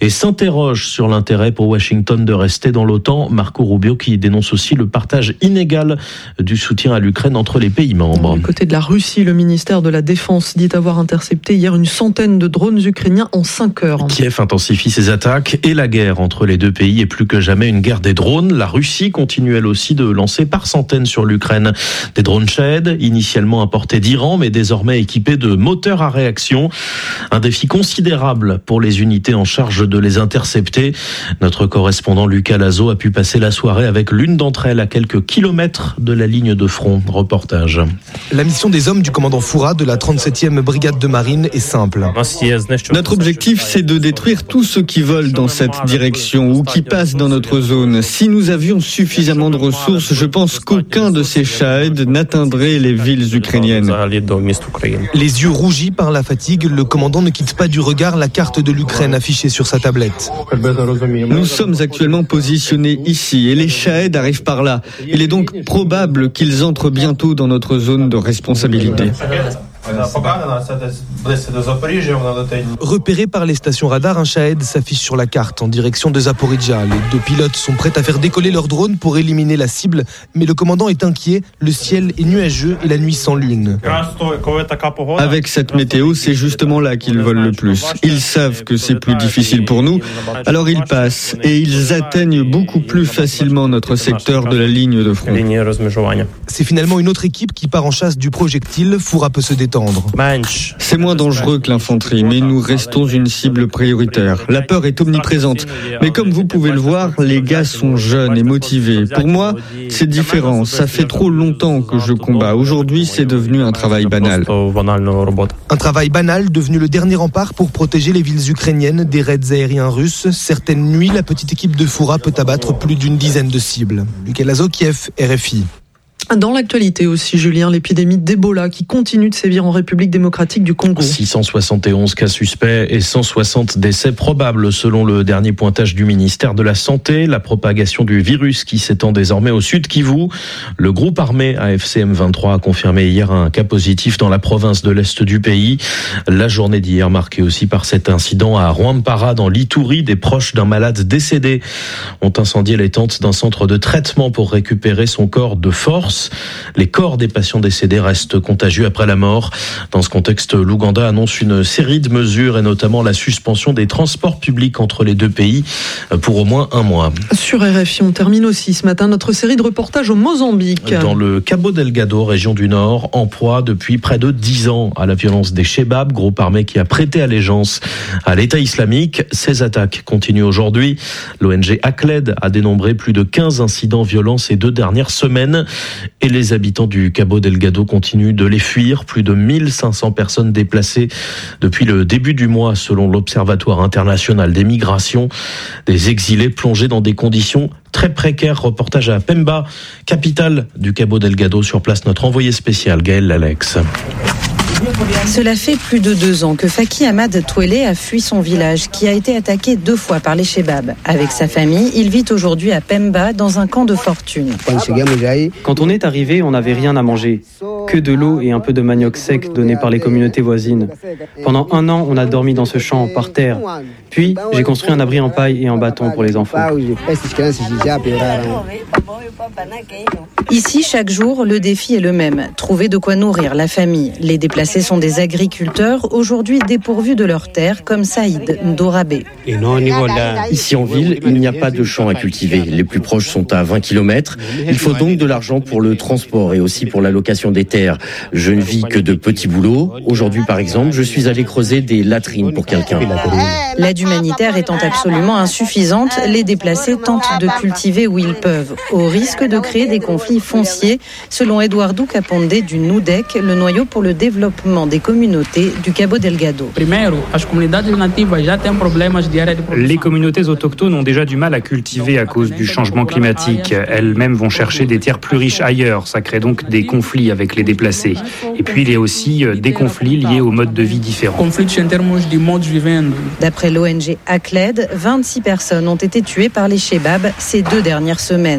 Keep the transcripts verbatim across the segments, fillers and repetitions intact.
et s'interroge sur l'intérêt pour Washington de rester dans l'OTAN. Marco Rubio qui dénonce aussi le partage inégal du soutien à l'Ukraine entre les pays membres. Du côté de la Russie, le ministère de la Défense dit avoir intercepté hier une centaine de drones ukrainiens en cinq heures. Kiev intensifie ses attaques et la guerre entre les deux pays est plus que jamais une guerre des drones. La Russie continue elle aussi de lancer par centaines sur l'Ukraine des drones Shahed, initialement importés d'Iran mais désormais équipés de moteurs à réaction. Un défi considérable pour les unités en charge de les intercepter. Notre correspondant Lucas Lazo a pu passer la soirée avec l'une d'entre elles à quelques kilomètres de la ligne de front. Reportage. La mission des hommes du commandant Foura de la trente-septième brigade de marine est simple. Notre objectif, c'est de détruire tous ceux qui volent dans cette direction ou qui passent dans notre zone. Si nous avions suffisamment de ressources, je pense qu'aucun de ces Shahed n'atteindrait les villes ukrainiennes. Les yeux rougis par la fatigue, le commandant ne quitte pas du regard la carte de l'Ukraine affichée sur sa tablette. Nous sommes actuellement positionnés ici et les Shahed arrivent par là. Il est donc probable qu'ils entrent bientôt dans notre zone de responsabilité. Repéré par les stations radar, un Shahed s'affiche sur la carte en direction de Zaporizhzhia. Les deux pilotes sont prêts à faire décoller leur drone pour éliminer la cible, mais le commandant est inquiet. Le ciel est nuageux et la nuit sans lune. Avec cette météo, c'est justement là qu'ils volent le plus. Ils savent que c'est plus difficile pour nous, alors ils passent et ils atteignent beaucoup plus facilement notre secteur de la ligne de front. C'est finalement une autre équipe qui part en chasse du projectile. Foura peut se détendre. C'est moins dangereux que l'infanterie, mais nous restons une cible prioritaire. La peur est omniprésente, mais comme vous pouvez le voir, les gars sont jeunes et motivés. Pour moi, c'est différent. Ça fait trop longtemps que je combats. Aujourd'hui, c'est devenu un travail banal. Un travail banal devenu le dernier rempart pour protéger les villes ukrainiennes des raids aériens russes. Certaines nuits, la petite équipe de Foura peut abattre plus d'une dizaine de cibles. Lucas Lazo, Kiev, R F I. Dans l'actualité aussi, Julien, l'épidémie d'Ebola qui continue de sévir en République démocratique du Congo. six cent soixante et onze cas suspects et cent soixante décès probables selon le dernier pointage du ministère de la Santé. La propagation du virus qui s'étend désormais au sud Kivu. Le groupe armé A F C M vingt-trois a confirmé hier un cas positif dans la province de l'Est du pays. La journée d'hier marquée aussi par cet incident à Rwampara dans l'Ituri. Des proches d'un malade décédé ont incendié les tentes d'un centre de traitement pour récupérer son corps de force. Les corps des patients décédés restent contagieux après la mort. Dans ce contexte, l'Ouganda annonce une série de mesures et notamment la suspension des transports publics entre les deux pays pour au moins un mois. Sur R F I, on termine aussi ce matin notre série de reportages au Mozambique. Dans le Cabo Delgado, région du Nord, en proie depuis près de dix ans à la violence des Chebab, groupe armé qui a prêté allégeance à l'État islamique. Ces attaques continuent aujourd'hui. L'O N G Acled a dénombré plus de quinze incidents violents ces deux dernières semaines. Et les habitants du Cabo Delgado continuent de les fuir. Plus de mille cinq cents personnes déplacées depuis le début du mois, selon l'Observatoire international des migrations. Des exilés plongés dans des conditions très précaires. Reportage à Pemba, capitale du Cabo Delgado. Sur place, notre envoyé spécial, Gaël Lalex. Cela fait plus de deux ans que Faki Ahmad Touélé a fui son village, qui a été attaqué deux fois par les Chebab. Avec sa famille, il vit aujourd'hui à Pemba, dans un camp de fortune. Quand on est arrivé, on n'avait rien à manger. Que de l'eau et un peu de manioc sec donné par les communautés voisines. Pendant un an, on a dormi dans ce champ, par terre. Puis, j'ai construit un abri en paille et en bâton pour les enfants. Ici, chaque jour, le défi est le même. Trouver de quoi nourrir la famille. Les déplacés sont des agriculteurs, aujourd'hui dépourvus de leurs terres, comme Saïd Ndorabé. Ici en ville, il n'y a pas de champs à cultiver. Les plus proches sont à vingt kilomètres. Il faut donc de l'argent pour le transport et aussi pour la location des terres. Je ne vis que de petits boulots. Aujourd'hui, par exemple, je suis allé creuser des latrines pour quelqu'un. L'aide humanitaire étant absolument insuffisante, les déplacés tentent de cultiver où ils peuvent, au risque de créer des conflits fonciers, selon Eduardo Caponde du N U D E C, le noyau pour le développement des communautés du Cabo Delgado. Les communautés autochtones ont déjà du mal à cultiver à cause du changement climatique. Elles-mêmes vont chercher des terres plus riches ailleurs. Ça crée donc des conflits avec les déplacés. Et puis il y a aussi des conflits liés au mode de vie différent. D'après l'O N G Acled, vingt-six personnes ont été tuées par les Chebab ces deux dernières semaines.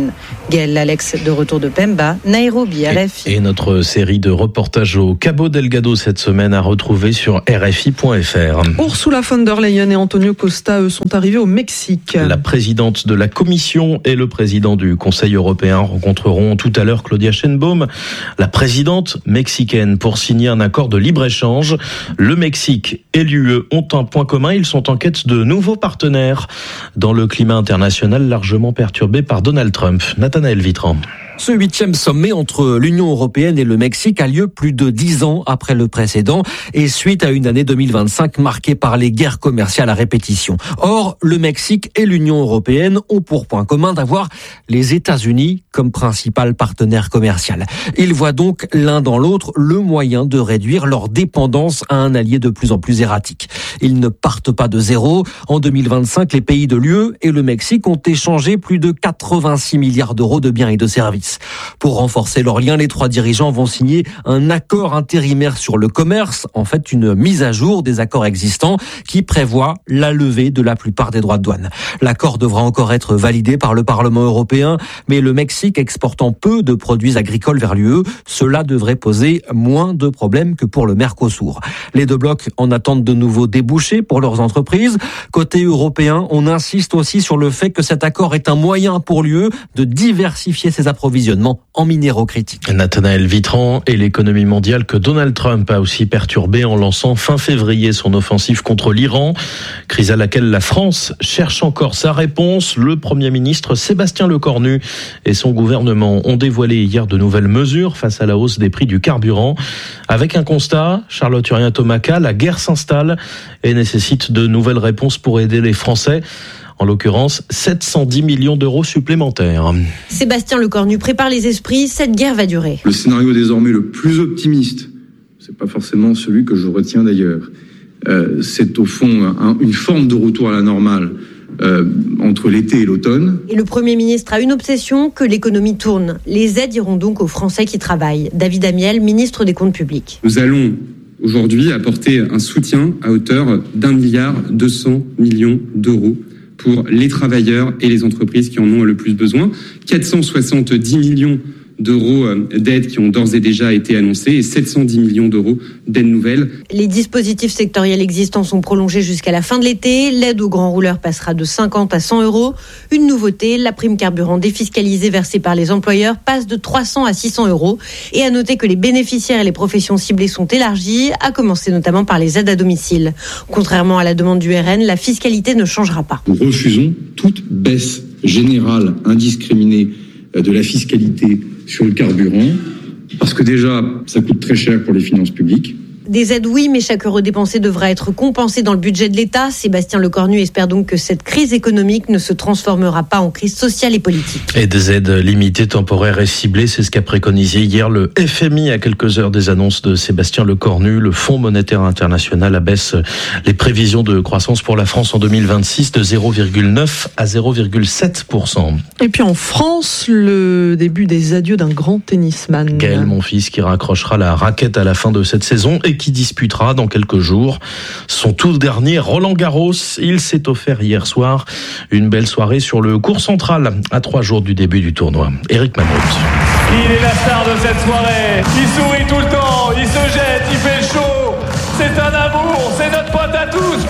Gaël Alex de retour de Pemba, Nairobi, R F I. Et, et notre série de reportages au Cabo Delgado cette semaine à retrouver sur R F I point F R. Ursula von der Leyen et Antonio Costa, eux, sont arrivés au Mexique. La présidente de la Commission et le président du Conseil européen rencontreront tout à l'heure Claudia Sheinbaum, la présidente mexicaine, pour signer un accord de libre-échange. Le Mexique et l'U E ont un point commun, ils sont en quête de nouveaux partenaires dans le climat international largement perturbé par Donald Trump. Nathanaël Vitran. Ce huitième sommet entre l'Union européenne et le Mexique a lieu plus de dix ans après le précédent et suite à une année deux mille vingt-cinq marquée par les guerres commerciales à répétition. Or, le Mexique et l'Union européenne ont pour point commun d'avoir les États-Unis comme principal partenaire commercial. Ils voient donc l'un dans l'autre le moyen de réduire leur dépendance à un allié de plus en plus erratique. Ils ne partent pas de zéro. En deux mille vingt-cinq, les pays de l'U E et le Mexique ont échangé plus de quatre-vingt-six milliards d'euros de biens et de services. Pour renforcer leurs liens, les trois dirigeants vont signer un accord intérimaire sur le commerce, en fait une mise à jour des accords existants qui prévoit la levée de la plupart des droits de douane. L'accord devra encore être validé par le Parlement européen, mais le Mexique exportant peu de produits agricoles vers l'U E, cela devrait poser moins de problèmes que pour le Mercosur. Les deux blocs en attendent de nouveaux débouchés pour leurs entreprises. Côté européen, on insiste aussi sur le fait que cet accord est un moyen pour l'U E de diversifier ses approvisionnements en minéraux critiques. Nathanaël Vitran, et l'économie mondiale que Donald Trump a aussi perturbée en lançant fin février son offensive contre l'Iran, crise à laquelle la France cherche encore sa réponse. Le Premier ministre Sébastien Lecornu et son gouvernement ont dévoilé hier de nouvelles mesures face à la hausse des prix du carburant. Avec un constat, Charlotte Urien-Tomaca, la guerre s'installe et nécessite de nouvelles réponses pour aider les Français. En l'occurrence, sept cent dix millions d'euros supplémentaires. Sébastien Lecornu prépare les esprits, cette guerre va durer. Le scénario désormais le plus optimiste, c'est pas forcément celui que je retiens d'ailleurs, euh, c'est au fond un, une forme de retour à la normale euh, entre l'été et l'automne. Et le Premier ministre a une obsession, que l'économie tourne. Les aides iront donc aux Français qui travaillent. David Amiel, ministre des Comptes publics. Nous allons aujourd'hui apporter un soutien à hauteur d'un milliard deux cents millions d'euros pour les travailleurs et les entreprises qui en ont le plus besoin. quatre cent soixante-dix millions d'euros d'aides qui ont d'ores et déjà été annoncées et sept cent dix millions d'euros d'aides nouvelles. Les dispositifs sectoriels existants sont prolongés jusqu'à la fin de l'été. L'aide aux grands rouleurs passera de cinquante à cent euros. Une nouveauté, la prime carburant défiscalisée versée par les employeurs passe de trois cents à six cents euros. Et à noter que les bénéficiaires et les professions ciblées sont élargis, à commencer notamment par les aides à domicile. Contrairement à la demande du R N, la fiscalité ne changera pas. Nous refusons toute baisse générale, indiscriminée de la fiscalité sur le carburant, parce que déjà, ça coûte très cher pour les finances publiques. Des aides, oui, mais chaque euro dépensé devra être compensé dans le budget de l'État. Sébastien Lecornu espère donc que cette crise économique ne se transformera pas en crise sociale et politique. Et des aides limitées, temporaires et ciblées, c'est ce qu'a préconisé hier le F M I à quelques heures des annonces de Sébastien Lecornu. Le Fonds monétaire international abaisse les prévisions de croissance pour la France en deux mille vingt-six de zéro virgule neuf à zéro virgule sept pour cent. Et puis en France, le début des adieux d'un grand tennisman. Gaël Monfils qui raccrochera la raquette à la fin de cette saison et qui disputera dans quelques jours son tout dernier Roland-Garros. Il s'est offert hier soir une belle soirée sur le court central à trois jours du début du tournoi. Éric Mamrout. Il est la star de cette soirée. Il sourit tout le temps, il se jette, il fait le show. C'est un amour, c'est notre pote à tous.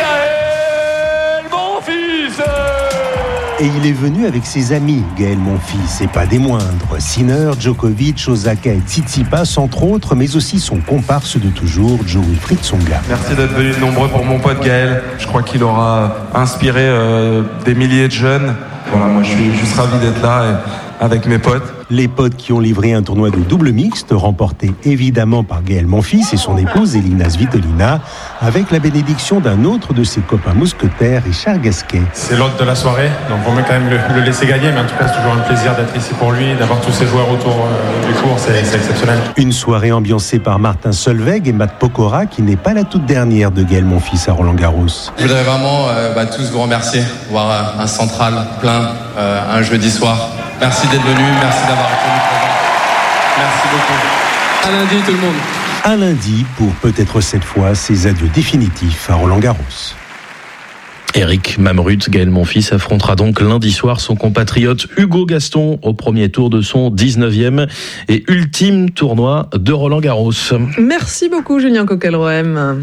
Gaël Monfils. Et il est venu avec ses amis, Gaël Monfils, et pas des moindres. Sinner, Djokovic, Osaka et Tsitsipas, entre autres, mais aussi son comparse de toujours, Jo-Wilfried Tsonga. Merci d'être venus nombreux pour mon pote Gaël. Je crois qu'il aura inspiré euh, des milliers de jeunes. Voilà, moi je suis juste ravi d'être là et avec mes potes. Les potes qui ont livré un tournoi de double mixte, remporté évidemment par Gaël Monfils et son épouse Elina Svitolina, avec la bénédiction d'un autre de ses copains mousquetaires, Richard Gasquet. C'est l'hôte de la soirée, donc on va quand même le, le laisser gagner, mais en tout cas c'est toujours un plaisir d'être ici pour lui, d'avoir tous ces joueurs autour euh, du court, c'est, c'est exceptionnel. Une soirée ambiancée par Martin Solveig et Matt Pokora, qui n'est pas la toute dernière de Gaël Monfils à Roland-Garros. Je voudrais vraiment euh, bah, tous vous remercier, voir euh, un central plein euh, un jeudi soir. Merci d'être venu, merci d'avoir été présent. Merci beaucoup. À lundi tout le monde. À lundi pour peut-être cette fois ses adieux définitifs à Roland-Garros. Eric Mamrut, Gaël Monfils affrontera donc lundi soir son compatriote Hugo Gaston au premier tour de son dix-neuvième et ultime tournoi de Roland-Garros. Merci beaucoup Julien Coquelroem.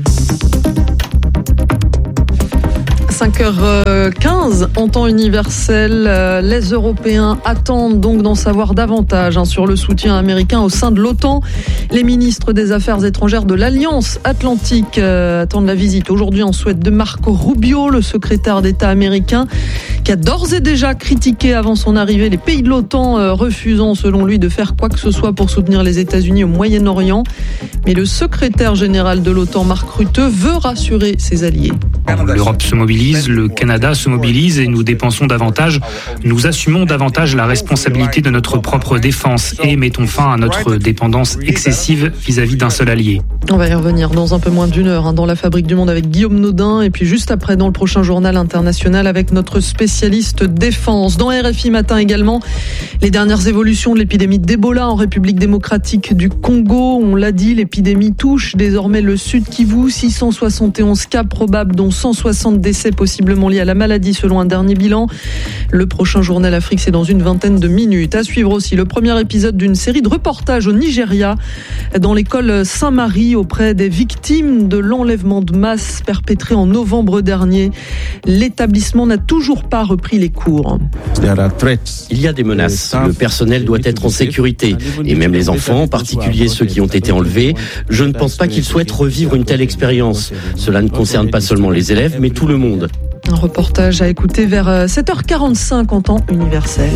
cinq heures quinze en temps universel, les Européens attendent donc d'en savoir davantage hein, sur le soutien américain au sein de l'OTAN. Les ministres des Affaires étrangères de l'Alliance Atlantique euh, attendent la visite aujourd'hui en Suède de Marco Rubio, le secrétaire d'État américain, qui a d'ores et déjà critiqué avant son arrivée les pays de l'OTAN, euh, refusant selon lui de faire quoi que ce soit pour soutenir les États-Unis au Moyen-Orient. Mais le secrétaire général de l'OTAN, Mark Rutte, veut rassurer ses alliés. L'Europe se mobilise, le Canada se mobilise et nous dépensons davantage. Nous assumons davantage la responsabilité de notre propre défense et mettons fin à notre dépendance excessive vis-à-vis d'un seul allié. On va y revenir dans un peu moins d'une heure hein, dans la Fabrique du Monde avec Guillaume Naudin et puis juste après dans le prochain journal international avec notre spécialiste défense. Dans R F I Matin également, les dernières évolutions de l'épidémie d'Ebola en République démocratique du Congo. On l'a dit, l'épidémie touche désormais le Sud Kivu, six cent soixante et onze cas probables dont cent soixante décès possiblement liés à la maladie selon un dernier bilan. Le prochain journal Afrique, c'est dans une vingtaine de minutes. À suivre aussi le premier épisode d'une série de reportages au Nigeria, dans l'école Saint-Marie, auprès des victimes de l'enlèvement de masse perpétré en novembre dernier. L'établissement n'a toujours pas repris les cours. Il y a des menaces. Le personnel doit être en sécurité. Et même les enfants, en particulier ceux qui ont été enlevés, je ne pense pas qu'ils souhaitent revivre une telle expérience. Cela ne concerne pas seulement les élèves, mais tout le monde. Un reportage à écouter vers sept heures quarante-cinq en temps universel.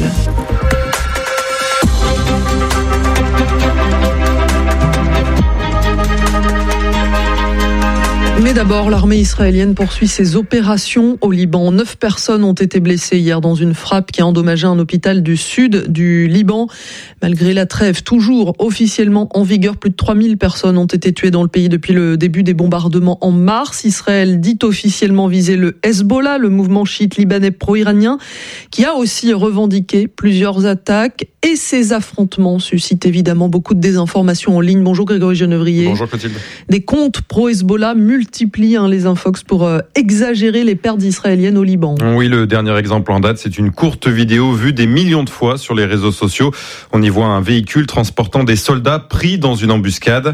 Mais d'abord, l'armée israélienne poursuit ses opérations au Liban. Neuf personnes ont été blessées hier dans une frappe qui a endommagé un hôpital du sud du Liban. Malgré la trêve toujours officiellement en vigueur, plus de trois mille personnes ont été tuées dans le pays depuis le début des bombardements en mars. Israël dit officiellement viser le Hezbollah, le mouvement chiite libanais pro-iranien, qui a aussi revendiqué plusieurs attaques. Et ces affrontements suscitent évidemment beaucoup de désinformation en ligne. Bonjour Grégory Genevrier. Bonjour Clotilde. Des comptes pro-Hezbollah multiplient hein, les infox pour euh, exagérer les pertes israéliennes au Liban. Oui, le dernier exemple en date, c'est une courte vidéo vue des millions de fois sur les réseaux sociaux. On y voit un véhicule transportant des soldats pris dans une embuscade.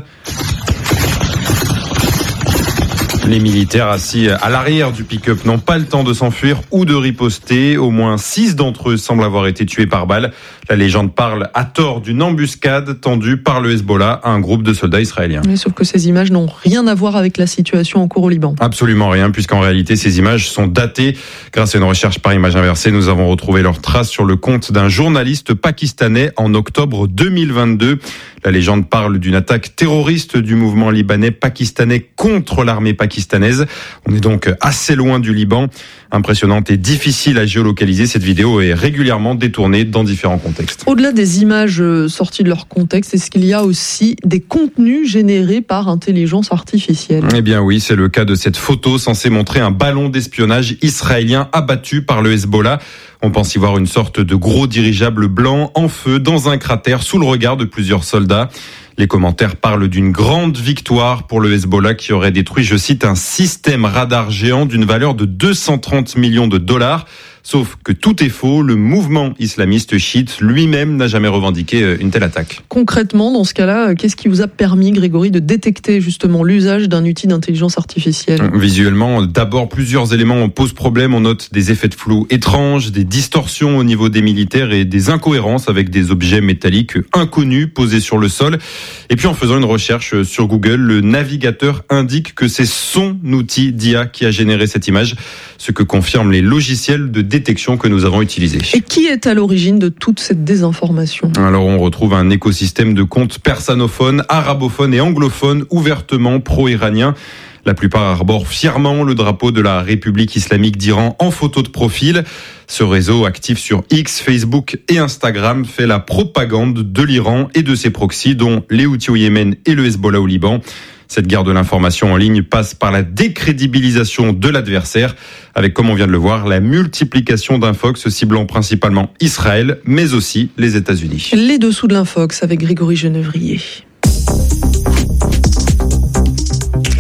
Les militaires assis à l'arrière du pick-up n'ont pas le temps de s'enfuir ou de riposter. Au moins six d'entre eux semblent avoir été tués par balle. La légende parle à tort d'une embuscade tendue par le Hezbollah à un groupe de soldats israéliens. Mais sauf que ces images n'ont rien à voir avec la situation en cours au Liban. Absolument rien, puisqu'en réalité, ces images sont datées. Grâce à une recherche par image inversée, nous avons retrouvé leurs traces sur le compte d'un journaliste pakistanais en octobre deux mille vingt-deux. La légende parle d'une attaque terroriste du mouvement libanais pakistanais contre l'armée pakistanaise. On est donc assez loin du Liban. Impressionnante et difficile à géolocaliser, cette vidéo est régulièrement détournée dans différents contextes. Au-delà des images sorties de leur contexte, est-ce qu'il y a aussi des contenus générés par intelligence artificielle ? Eh bien oui, c'est le cas de cette photo censée montrer un ballon d'espionnage israélien abattu par le Hezbollah. On pense y voir une sorte de gros dirigeable blanc en feu dans un cratère sous le regard de plusieurs soldats. Les commentaires parlent d'une grande victoire pour le Hezbollah qui aurait détruit, je cite, un système radar géant d'une valeur de deux cent trente millions de dollars. Sauf que tout est faux, le mouvement islamiste chiite lui-même n'a jamais revendiqué une telle attaque. Concrètement, dans ce cas-là, qu'est-ce qui vous a permis, Grégory, de détecter justement l'usage d'un outil d'intelligence artificielle ? Visuellement, d'abord, plusieurs éléments posent problème. On note des effets de flou étranges, des distorsions au niveau des militaires et des incohérences avec des objets métalliques inconnus posés sur le sol. Et puis en faisant une recherche sur Google, le navigateur indique que c'est son outil d'I A qui a généré cette image, ce que confirment les logiciels de détection que nous avons utilisés. Et qui est à l'origine de toute cette désinformation ? Alors on retrouve un écosystème de comptes persanophones, arabophones et anglophones ouvertement pro-iraniens. La plupart arborent fièrement le drapeau de la République islamique d'Iran en photo de profil. Ce réseau, actif sur X, Facebook et Instagram, fait la propagande de l'Iran et de ses proxys, dont les Houthis au Yémen et le Hezbollah au Liban. Cette guerre de l'information en ligne passe par la décrédibilisation de l'adversaire, avec, comme on vient de le voir, la multiplication d'infox ciblant principalement Israël, mais aussi les États-Unis. Les dessous de l'infox avec Grégory Genevrier.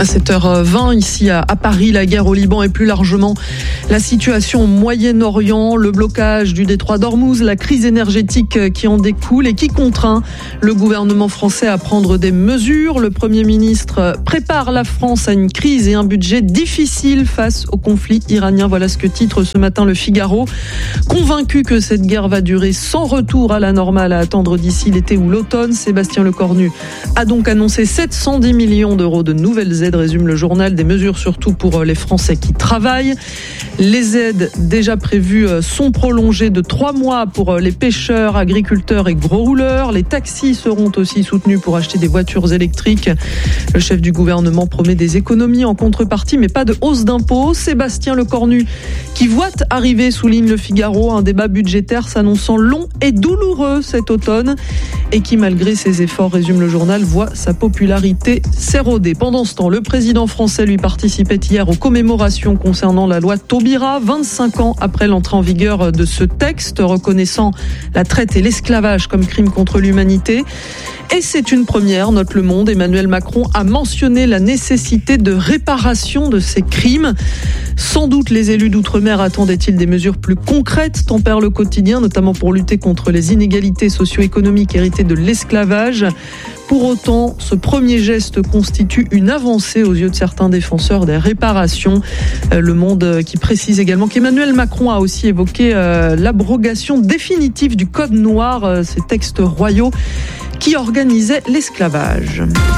À sept heures vingt, ici à Paris, la guerre au Liban et plus largement la situation au Moyen-Orient, le blocage du détroit d'Ormuz, la crise énergétique qui en découle et qui contraint le gouvernement français à prendre des mesures. Le Premier ministre prépare la France à une crise et un budget difficile face au conflit iranien. Voilà ce que titre ce matin Le Figaro. Convaincu que cette guerre va durer sans retour à la normale à attendre d'ici l'été ou l'automne, Sébastien Lecornu a donc annoncé sept cent dix millions d'euros de nouvelles aides, résume le journal, des mesures surtout pour les Français qui travaillent. Les aides déjà prévues sont prolongées de trois mois pour les pêcheurs, agriculteurs et gros rouleurs. Les taxis seront aussi soutenus pour acheter des voitures électriques. Le chef du gouvernement promet des économies en contrepartie, mais pas de hausse d'impôts. Sébastien Lecornu, qui voit arriver, souligne Le Figaro, un débat budgétaire s'annonçant long et douloureux cet automne et qui, malgré ses efforts, résume le journal, voit sa popularité s'éroder. Pendant ce temps, le président français lui participait hier aux commémorations concernant la loi Taubira, vingt-cinq ans après l'entrée en vigueur de ce texte reconnaissant la traite et l'esclavage comme crime contre l'humanité. Et c'est une première, note Le Monde. Emmanuel Macron a mentionné la nécessité de réparation de ces crimes. Sans doute les élus d'outre-mer attendaient-ils des mesures plus concrètes, tempère Le Quotidien, notamment pour lutter contre les inégalités socio-économiques héritées de l'esclavage. Pour autant, ce premier geste constitue une avancée aux yeux de certains défenseurs des réparations. Le Monde qui précise également qu'Emmanuel Macron a aussi évoqué l'abrogation définitive du Code noir, ces textes royaux qui organisaient l'esclavage.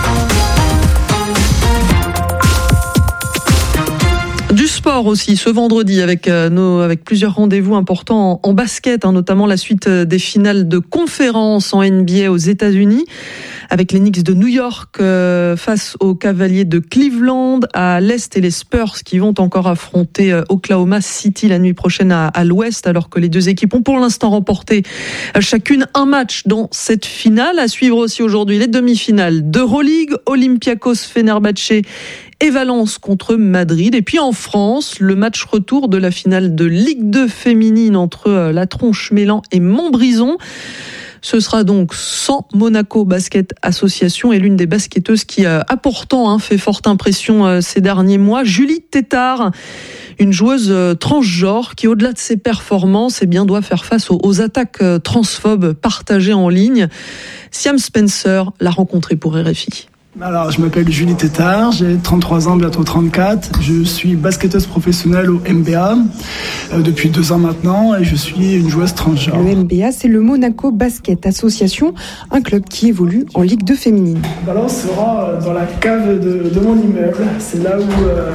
Du sport aussi, ce vendredi, avec, euh, nos, avec plusieurs rendez-vous importants en, en basket, hein, notamment la suite des finales de conférence en N B A aux États-Unis, avec les Knicks de New York euh, face aux Cavaliers de Cleveland à l'Est et les Spurs qui vont encore affronter euh, Oklahoma City la nuit prochaine à, à l'Ouest, alors que les deux équipes ont pour l'instant remporté euh, chacune un match dans cette finale. À suivre aussi aujourd'hui les demi-finales d'Euroleague, Olympiakos Fenerbahçe et Valence contre Madrid. Et puis en France, le match retour de la finale de Ligue deux féminine entre La Tronche-Mélan et Montbrison. Ce sera donc sans Monaco Basket Association et l'une des basketteuses qui a pourtant hein, fait forte impression ces derniers mois, Julie Tétard, une joueuse transgenre qui, au-delà de ses performances, eh bien, doit faire face aux, aux attaques transphobes partagées en ligne. Siam Spencer l'a rencontrée pour R F I. Alors, je m'appelle Julie Tétard, j'ai trente-trois ans, bientôt trente-quatre. Je suis basketteuse professionnelle au M B A euh, depuis deux ans maintenant et je suis une joueuse transgenre. Le M B A, c'est le Monaco Basket Association, un club qui évolue en Ligue deux féminine. Alors, on se rend dans la cave de, de mon immeuble. C'est là où euh,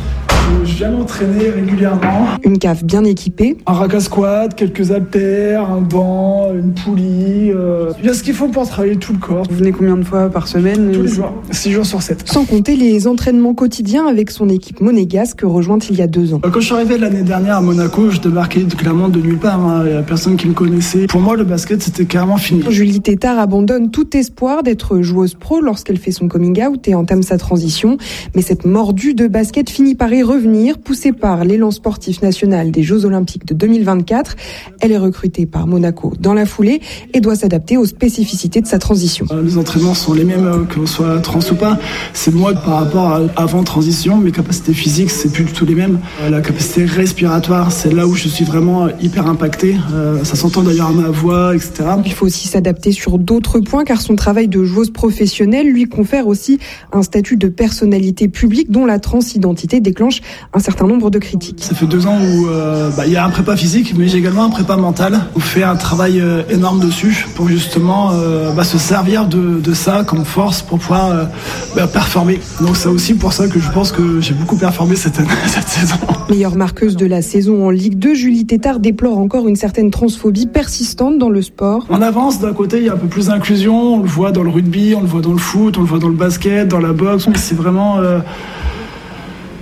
je viens m'entraîner régulièrement. Une cave bien équipée. Un rack à squat, quelques haltères, un banc, une poulie. Euh, il y a ce qu'il faut pour travailler tout le corps. Vous venez combien de fois par semaine? Tous les jours, six jours sur sept. Sans compter les entraînements quotidiens avec son équipe monégasque rejointe il y a deux ans. Quand je suis arrivé l'année dernière à Monaco, je débarquais clairement de nulle part. Hein. Il n'y a personne qui me connaissait. Pour moi, le basket, c'était carrément fini. Julie Tétard abandonne tout espoir d'être joueuse pro lorsqu'elle fait son coming out et entame sa transition. Mais cette mordue de basket finit par y revenir, poussée par l'élan sportif national des Jeux Olympiques de deux mille vingt-quatre. Elle est recrutée par Monaco dans la foulée et doit s'adapter aux spécificités de sa transition. Les entraînements sont les mêmes que l'on soit trans ou pas. C'est moi par rapport à avant transition. Mes capacités physiques, c'est plus du tout les mêmes. La capacité respiratoire, c'est là où je suis vraiment hyper impacté. Ça s'entend d'ailleurs à ma voix, et cetera. Il faut aussi s'adapter sur d'autres points car son travail de joueuse professionnelle lui confère aussi un statut de personnalité publique dont la transidentité déclenche un certain nombre de critiques. Ça fait deux ans où euh, bah, y a un prépa physique, mais j'ai également un prépa mental. On fait un travail euh, énorme dessus pour justement euh, bah, se servir de, de ça comme force pour pouvoir euh, bah, performer. Donc c'est aussi pour ça que je pense que j'ai beaucoup performé cette année, cette saison. Meilleure marqueuse de la saison en Ligue deux, Julie Tétard déplore encore une certaine transphobie persistante dans le sport. On avance, d'un côté il y a un peu plus d'inclusion, on le voit dans le rugby, on le voit dans le foot, on le voit dans le basket, dans la boxe. C'est vraiment... Euh,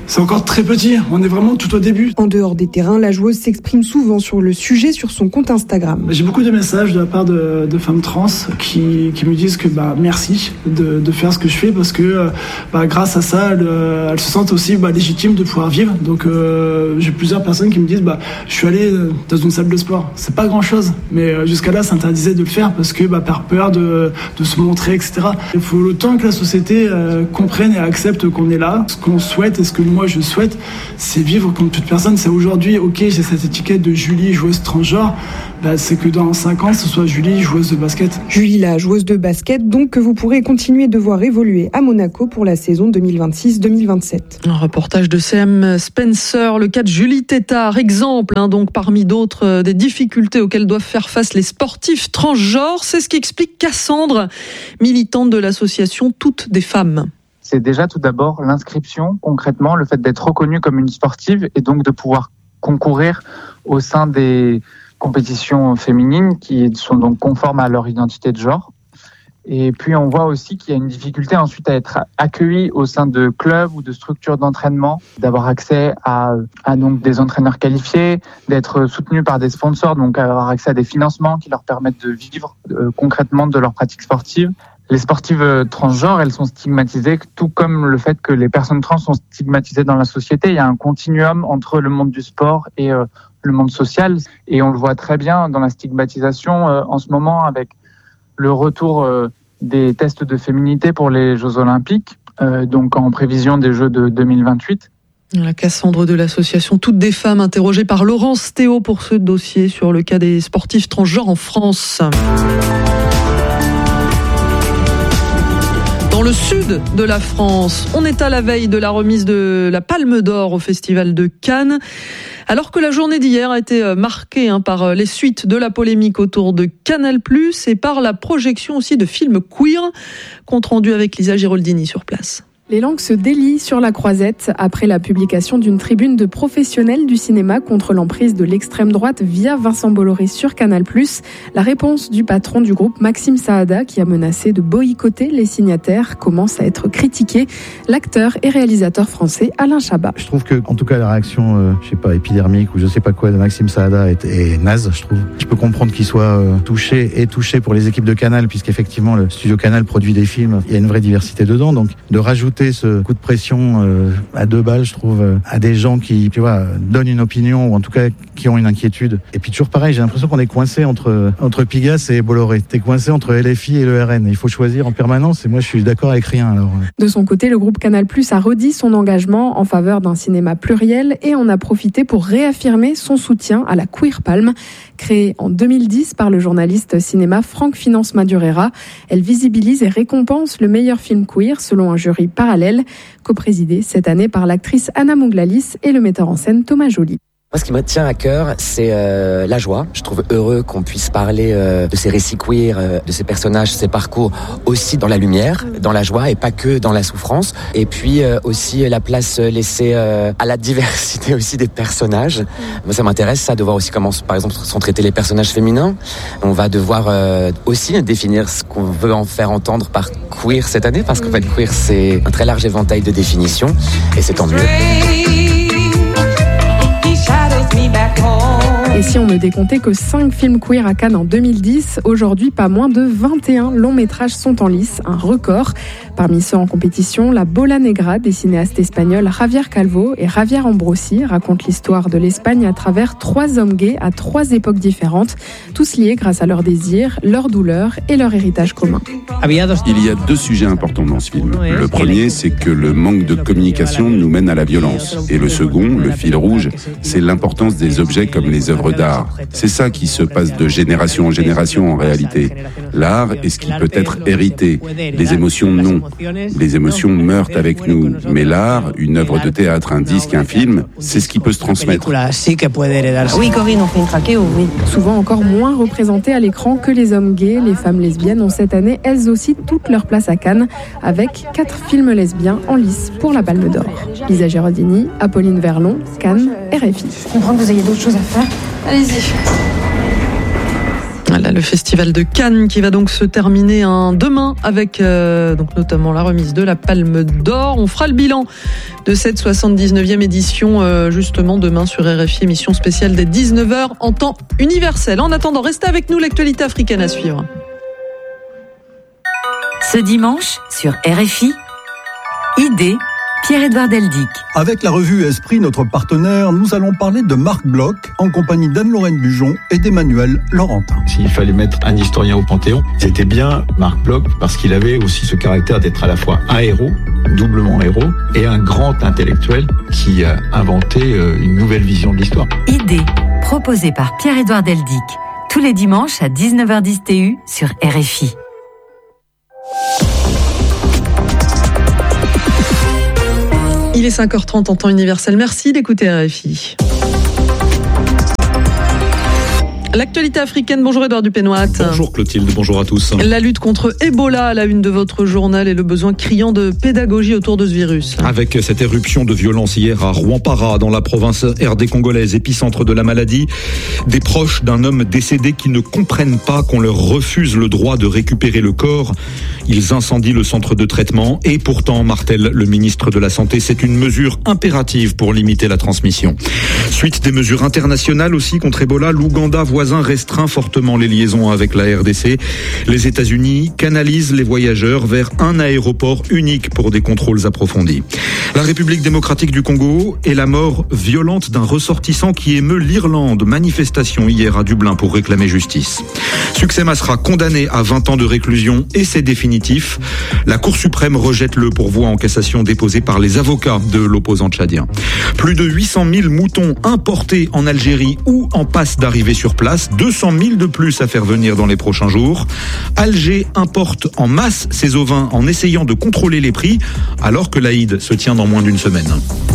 c'est encore très petit, on est vraiment tout au début. En dehors des terrains, la joueuse s'exprime souvent sur le sujet sur son compte Instagram. J'ai beaucoup de messages de la part de, de femmes trans qui, qui me disent que bah, merci de, de faire ce que je fais parce que bah, grâce à ça, elles, elles se sentent aussi bah, légitimes de pouvoir vivre. Donc euh, j'ai plusieurs personnes qui me disent bah, je suis allé dans une salle de sport. C'est pas grand chose, mais jusqu'à là, ça interdisait de le faire parce que bah, par peur de, de se montrer, et cetera. Il faut le temps que la société euh, comprenne et accepte qu'on est là. Ce qu'on souhaite et ce que moi je souhaite, c'est vivre comme toute personne. C'est aujourd'hui, ok, j'ai cette étiquette de Julie, joueuse transgenre, bah, c'est que dans cinq ans, ce soit Julie, joueuse de basket. Julie, la joueuse de basket, donc que vous pourrez continuer de voir évoluer à Monaco pour la saison deux mille vingt-six deux mille vingt-sept. Un reportage de C M Spencer, le cas de Julie Tétard, exemple, hein, donc parmi d'autres, euh, des difficultés auxquelles doivent faire face les sportifs transgenres. C'est ce qu'explique Cassandre, militante de l'association Toutes des femmes. C'est déjà tout d'abord l'inscription, concrètement, le fait d'être reconnue comme une sportive et donc de pouvoir concourir au sein des compétitions féminines qui sont donc conformes à leur identité de genre. Et puis on voit aussi qu'il y a une difficulté ensuite à être accueilli au sein de clubs ou de structures d'entraînement, d'avoir accès à, à donc des entraîneurs qualifiés, d'être soutenu par des sponsors, donc avoir accès à des financements qui leur permettent de vivre euh, concrètement de leur pratique sportive. Les sportives transgenres, elles sont stigmatisées, tout comme le fait que les personnes trans sont stigmatisées dans la société. Il y a un continuum entre le monde du sport et euh, le monde social. Et on le voit très bien dans la stigmatisation euh, en ce moment avec le retour euh, des tests de féminité pour les Jeux Olympiques, euh, donc en prévision des Jeux de deux mille vingt-huit. La Cassandre de l'association Toutes des femmes, interrogée par Laurence Théo pour ce dossier sur le cas des sportifs transgenres en France. Dans le sud de la France, on est à la veille de la remise de la Palme d'Or au Festival de Cannes. Alors que la journée d'hier a été marquée hein, par les suites de la polémique autour de Canal plus, et par la projection aussi de films queer. Compte rendu avec Lisa Giraldini sur place. Les langues se délient sur la croisette après la publication d'une tribune de professionnels du cinéma contre l'emprise de l'extrême droite via Vincent Bolloré sur Canal plus. La réponse du patron du groupe, Maxime Saada, qui a menacé de boycotter les signataires, commence à être critiquée. L'acteur et réalisateur français Alain Chabat. Je trouve que, en tout cas, la réaction, euh, je sais pas, épidermique ou je sais pas quoi de Maxime Saada est, est naze, je trouve. Je peux comprendre qu'il soit euh, touché et touché pour les équipes de Canal, puisqu'effectivement, le studio Canal produit des films. Il y a une vraie diversité dedans, donc de rajouter ce coup de pression euh, à deux balles, je trouve, euh, à des gens qui, tu vois, donnent une opinion ou en tout cas qui ont une inquiétude. Et puis toujours pareil, j'ai l'impression qu'on est coincé entre entre Pigasse et Bolloré. T'es coincé entre L F I et le R N. Il faut choisir en permanence. Et moi, je suis d'accord avec rien. Alors. De son côté, le groupe Canal plus a redit son engagement en faveur d'un cinéma pluriel et en a profité pour réaffirmer son soutien à la Queer Palme, créée en deux mille dix par le journaliste cinéma Franck Finance Madurera. Elle visibilise et récompense le meilleur film queer selon un jury parallèle, coprésidé cette année par l'actrice Anna Mouglalis et le metteur en scène Thomas Joly. Moi, ce qui me tient à cœur, c'est euh, la joie. Je trouve heureux qu'on puisse parler euh, de ces récits queer, euh, de ces personnages, ces parcours, aussi dans la lumière, dans la joie et pas que dans la souffrance. Et puis euh, aussi la place laissée euh, à la diversité aussi des personnages. Moi, ça m'intéresse ça de voir aussi comment, par exemple, sont traités les personnages féminins. On va devoir euh, aussi définir ce qu'on veut en faire entendre par queer cette année, parce qu'en fait, queer, c'est un très large éventail de définitions, et c'est tant mieux. Et si on ne décomptait que cinq films queer à Cannes en deux mille dix, aujourd'hui pas moins de vingt et un longs métrages sont en lice, un record. Parmi ceux en compétition, La Bola Negra des cinéastes espagnols Javier Calvo et Javier Ambrosi raconte l'histoire de l'Espagne à travers trois hommes gays à trois époques différentes, tous liés grâce à leurs désirs, leurs douleurs et leur héritage commun. Il y a deux sujets importants dans ce film. Le premier, c'est que le manque de communication nous mène à la violence. Et le second, le fil rouge, c'est l'importance des objets comme les œuvres d'art. C'est ça qui se passe de génération en génération en réalité. L'art est ce qui peut être hérité. Les émotions, non. Les émotions meurent avec nous. Mais l'art, une œuvre de théâtre, un disque, un film, c'est ce qui peut se transmettre. Oui, Corinne, on fait une traquée, oui. Souvent encore moins représentées à l'écran que les hommes gays, les femmes lesbiennes ont cette année, elles aussi, toute leur place à Cannes, avec quatre films lesbiens en lice pour la Palme d'Or. Lisa Giraldini, Apolline Verlon, Cannes, R F I. Je comprends que vous ayez d'autres choses à faire. Allez-y. Voilà, le festival de Cannes qui va donc se terminer hein, demain avec euh, donc notamment la remise de la Palme d'Or. On fera le bilan de cette soixante-dix-neuvième édition euh, justement demain sur R F I, émission spéciale dès dix-neuf heures en temps universel. En attendant, restez avec nous, l'actualité africaine à suivre. Ce dimanche sur R F I, Idée, Pierre-Edouard Deldic. Avec la revue Esprit, notre partenaire, nous allons parler de Marc Bloch en compagnie d'Anne-Lorraine Bujon et d'Emmanuel Laurentin. S'il fallait mettre un historien au Panthéon, c'était bien Marc Bloch parce qu'il avait aussi ce caractère d'être à la fois un héros, doublement héros, et un grand intellectuel qui a inventé une nouvelle vision de l'histoire. Idée, proposée par Pierre-Edouard Deldic, tous les dimanches à dix-neuf heures dix T U sur R F I. Il est cinq heures trente en temps universel. Merci d'écouter R F I. L'actualité africaine, bonjour Edouard Dupénoit. Bonjour Clotilde, bonjour à tous. La lutte contre Ebola à la une de votre journal et le besoin criant de pédagogie autour de ce virus. Avec cette éruption de violence hier à Rwampara, dans la province R D congolaise, épicentre de la maladie, des proches d'un homme décédé qui ne comprennent pas qu'on leur refuse le droit de récupérer le corps. Ils incendient le centre de traitement et pourtant, martèle le ministre de la Santé, c'est une mesure impérative pour limiter la transmission. Suite des mesures internationales aussi contre Ebola, l'Ouganda voisin restreint fortement les liaisons avec la R D C. Les États-Unis canalisent les voyageurs vers un aéroport unique pour des contrôles approfondis. La République démocratique du Congo et la mort violente d'un ressortissant qui émeut l'Irlande. Manifestation hier à Dublin pour réclamer justice. Succès Masra condamné à vingt ans de réclusion et c'est définitif. La Cour suprême rejette le pourvoi en cassation déposé par les avocats de l'opposant tchadien. Plus de huit cent mille moutons importés en Algérie ou en passe d'arriver sur place. deux cent mille de plus à faire venir dans les prochains jours. Alger importe en masse ses ovins en essayant de contrôler les prix alors que l'Aïd se tient dans moins d'une semaine.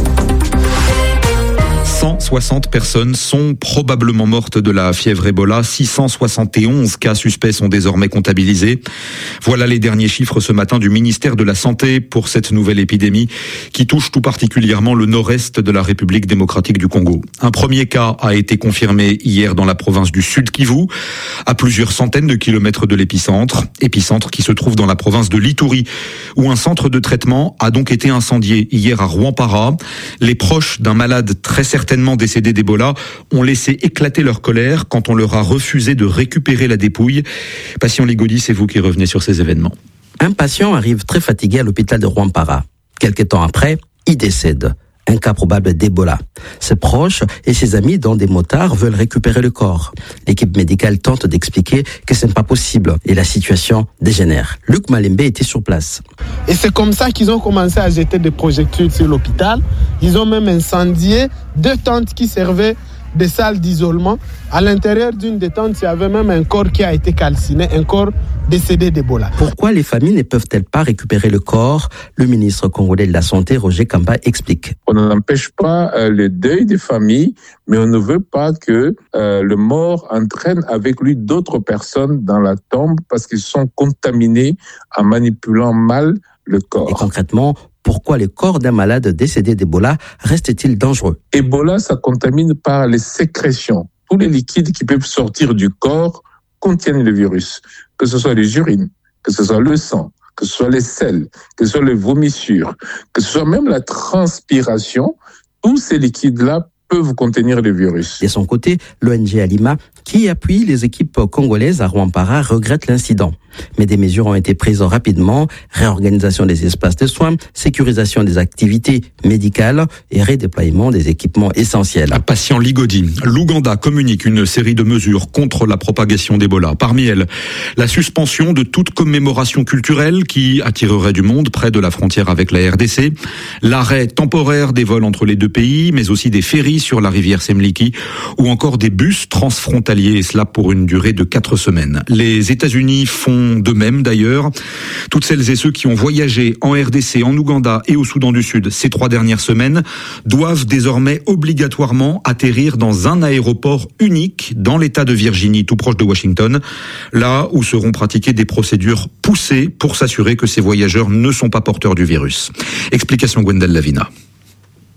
cent soixante personnes sont probablement mortes de la fièvre Ebola. six cent soixante et onze cas suspects sont désormais comptabilisés. Voilà les derniers chiffres ce matin du ministère de la Santé pour cette nouvelle épidémie qui touche tout particulièrement le nord-est de la République démocratique du Congo. Un premier cas a été confirmé hier dans la province du Sud Kivu, à plusieurs centaines de kilomètres de l'épicentre. Épicentre qui se trouve dans la province de l'Ituri, où un centre de traitement a donc été incendié hier à Rwampara. Les proches d'un malade très certainement décédés d'Ebola ont laissé éclater leur colère quand on leur a refusé de récupérer la dépouille. Patient Ligodi, c'est vous qui revenez sur ces événements. Un patient arrive très fatigué à l'hôpital de Rwampara. Quelque temps après, il décède. Un cas probable d'Ebola. Ses proches et ses amis, dont des motards, veulent récupérer le corps. L'équipe médicale tente d'expliquer que ce n'est pas possible et la situation dégénère. Luc Malembe était sur place. Et c'est comme ça qu'ils ont commencé à jeter des projectiles sur l'hôpital. Ils ont même incendié deux tentes qui servaient des salles d'isolement. À l'intérieur d'une des tentes, il y avait même un corps qui a été calciné, un corps décédé d'Ebola. Pourquoi les familles ne peuvent-elles pas récupérer le corps? Le ministre congolais de la Santé, Roger Kamba, explique. On n'empêche pas euh, le deuil des familles, mais on ne veut pas que euh, le mort entraîne avec lui d'autres personnes dans la tombe parce qu'ils sont contaminés en manipulant mal le corps. Et concrètement, pourquoi le corps d'un malade décédé d'Ebola reste-t-il dangereux? Ebola, ça contamine par les sécrétions. Tous les liquides qui peuvent sortir du corps contiennent le virus, que ce soit les urines, que ce soit le sang, que ce soit les selles, que ce soit les vomissures, que ce soit même la transpiration. Tous ces liquides-là peuvent contenir le virus. De son côté, l'O N G Alima, qui appuie les équipes congolaises à Rwampara, regrette l'incident. Mais des mesures ont été prises rapidement, réorganisation des espaces de soins, sécurisation des activités médicales et redéploiement des équipements essentiels. Un patient Ligodi. L'Ouganda communique une série de mesures contre la propagation d'Ebola. Parmi elles, la suspension de toute commémoration culturelle qui attirerait du monde près de la frontière avec la R D C, l'arrêt temporaire des vols entre les deux pays, mais aussi des ferries sur la rivière Semliki ou encore des bus transfrontaliers, et cela pour une durée de quatre semaines. Les États-Unis font de même d'ailleurs. Toutes celles et ceux qui ont voyagé en R D C, en Ouganda et au Soudan du Sud ces trois dernières semaines doivent désormais obligatoirement atterrir dans un aéroport unique dans l'État de Virginie, tout proche de Washington, là où seront pratiquées des procédures poussées pour s'assurer que ces voyageurs ne sont pas porteurs du virus. Explication Gwendal Lavina.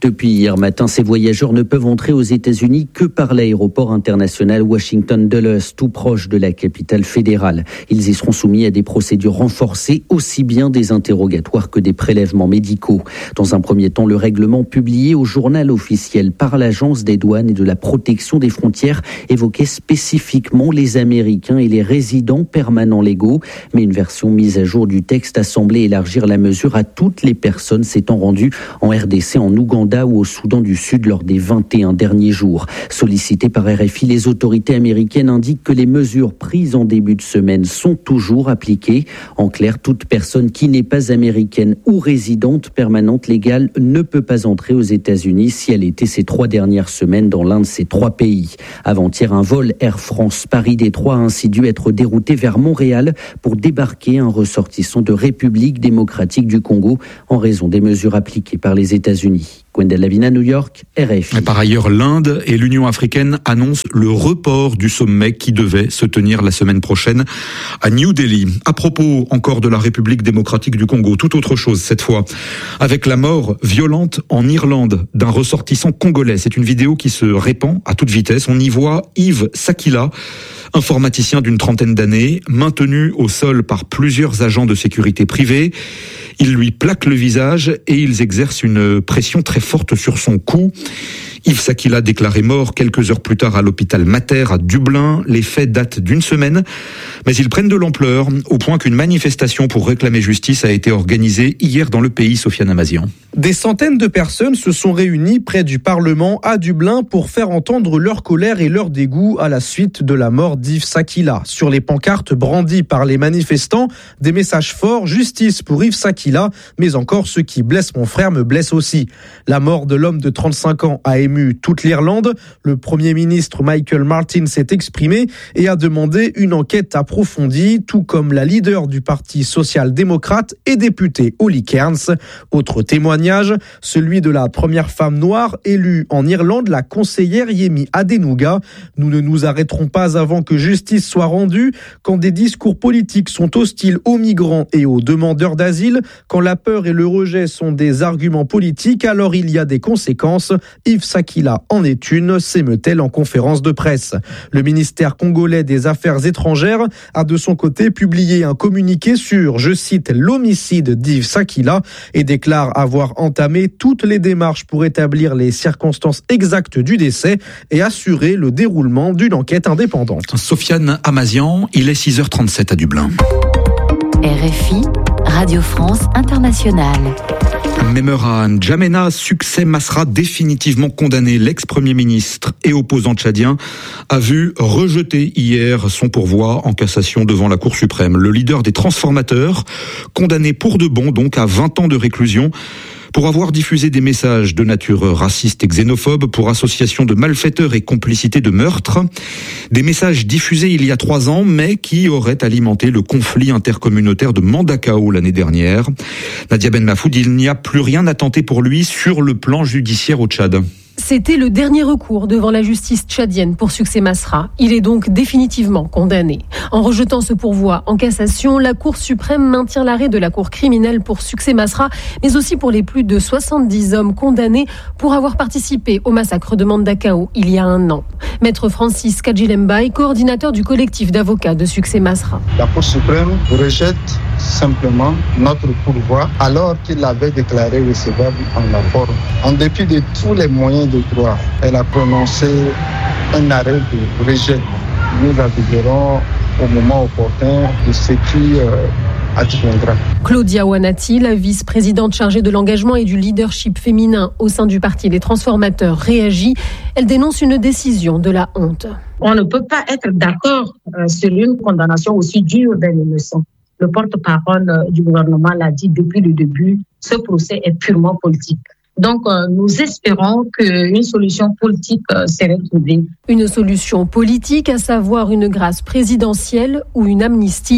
Depuis hier matin, ces voyageurs ne peuvent entrer aux États-Unis que par l'aéroport international Washington Dulles, tout proche de la capitale fédérale. Ils y seront soumis à des procédures renforcées, aussi bien des interrogatoires que des prélèvements médicaux. Dans un premier temps, le règlement publié au journal officiel par l'Agence des douanes et de la protection des frontières évoquait spécifiquement les Américains et les résidents permanents légaux. Mais une version mise à jour du texte a semblé élargir la mesure à toutes les personnes s'étant rendues en R D C, en Ouganda ou au Soudan du Sud lors des vingt et un derniers jours. Sollicitées par R F I, les autorités américaines indiquent que les mesures prises en début de semaine sont toujours appliquées. En clair, toute personne qui n'est pas américaine ou résidente permanente légale ne peut pas entrer aux États-Unis si elle était ces trois dernières semaines dans l'un de ces trois pays. Avant-hier, un vol Air France Paris-Détroit a ainsi dû être dérouté vers Montréal pour débarquer un ressortissant de République démocratique du Congo en raison des mesures appliquées par les États-Unis. Gwendal Lavina, New York, R F I. Par ailleurs, l'Inde et l'Union africaine annoncent le report du sommet qui devait se tenir la semaine prochaine à New Delhi. À propos encore de la République démocratique du Congo, tout autre chose cette fois, avec la mort violente en Irlande d'un ressortissant congolais. C'est une vidéo qui se répand à toute vitesse. On y voit Yves Sakila, informaticien d'une trentaine d'années, maintenu au sol par plusieurs agents de sécurité privés. Ils lui plaquent le visage et ils exercent une pression très forte sur son cou. Yves Sakila déclaré mort quelques heures plus tard à l'hôpital Mater à Dublin. Les faits datent d'une semaine, mais ils prennent de l'ampleur au point qu'une manifestation pour réclamer justice a été organisée hier dans le pays. Sofiane Amazian. Des centaines de personnes se sont réunies près du Parlement à Dublin pour faire entendre leur colère et leur dégoût à la suite de la mort d'Yves Sakila. Sur les pancartes brandies par les manifestants, des messages forts, justice pour Yves Sakila, mais encore ceux qui blessent mon frère me blessent aussi. La mort de l'homme de trente-cinq ans a ému toute l'Irlande. Le Premier ministre Michael Martin s'est exprimé et a demandé une enquête approfondie, tout comme la leader du Parti social-démocrate et députée Holly Cairns. Autre témoignage, celui de la première femme noire élue en Irlande, la conseillère Yemi Adenuga. Nous ne nous arrêterons pas avant que justice soit rendue. Quand des discours politiques sont hostiles aux migrants et aux demandeurs d'asile, quand la peur et le rejet sont des arguments politiques, alors il y a des conséquences. Yves Sakila en est une, s'émeut-elle en conférence de presse. Le ministère congolais des Affaires étrangères a de son côté publié un communiqué sur, je cite, l'homicide d'Yves Sakila et déclare avoir entamé toutes les démarches pour établir les circonstances exactes du décès et assurer le déroulement d'une enquête indépendante. Sofiane Amazian, il est six heures trente-sept à Dublin. R F I, Radio France Internationale. Memera N'Djamena, succès Masra définitivement condamné. L'ex-premier ministre et opposant tchadien a vu rejeter hier son pourvoi en cassation devant la Cour suprême. Le leader des transformateurs, condamné pour de bon donc à vingt ans de réclusion, pour avoir diffusé des messages de nature raciste et xénophobe, pour association de malfaiteurs et complicité de meurtre. Des messages diffusés il y a trois ans, mais qui auraient alimenté le conflit intercommunautaire de Mandakao l'année dernière. Nadia Ben Mafoud, il n'y a plus rien à tenter pour lui sur le plan judiciaire au Tchad. C'était le dernier recours devant la justice tchadienne pour Succès Masra. Il est donc définitivement condamné. En rejetant ce pourvoi en cassation, la Cour suprême maintient l'arrêt de la Cour criminelle pour Succès Masra, mais aussi pour les plus de soixante-dix hommes condamnés pour avoir participé au massacre de Mandakao il y a un an. Maître Francis Kadjilembaï, coordinateur du collectif d'avocats de Succès Masra. La Cour suprême rejette simplement notre pourvoi alors qu'il l'avait déclaré recevable en la forme. En dépit de tous les moyens de droit, elle a prononcé un arrêt de rejet. Nous aviserons au moment opportun de ce qui euh, adviendra. Claudia Wanati, la vice-présidente chargée de l'engagement et du leadership féminin au sein du Parti des Transformateurs, réagit. Elle dénonce une décision de la honte. On ne peut pas être d'accord euh, sur une condamnation aussi dure d'un innocent. Le porte-parole euh, du gouvernement l'a dit depuis le début, ce procès est purement politique. Donc, euh, nous espérons qu'une solution politique euh, serait trouvée. Une solution politique, à savoir une grâce présidentielle ou une amnistie.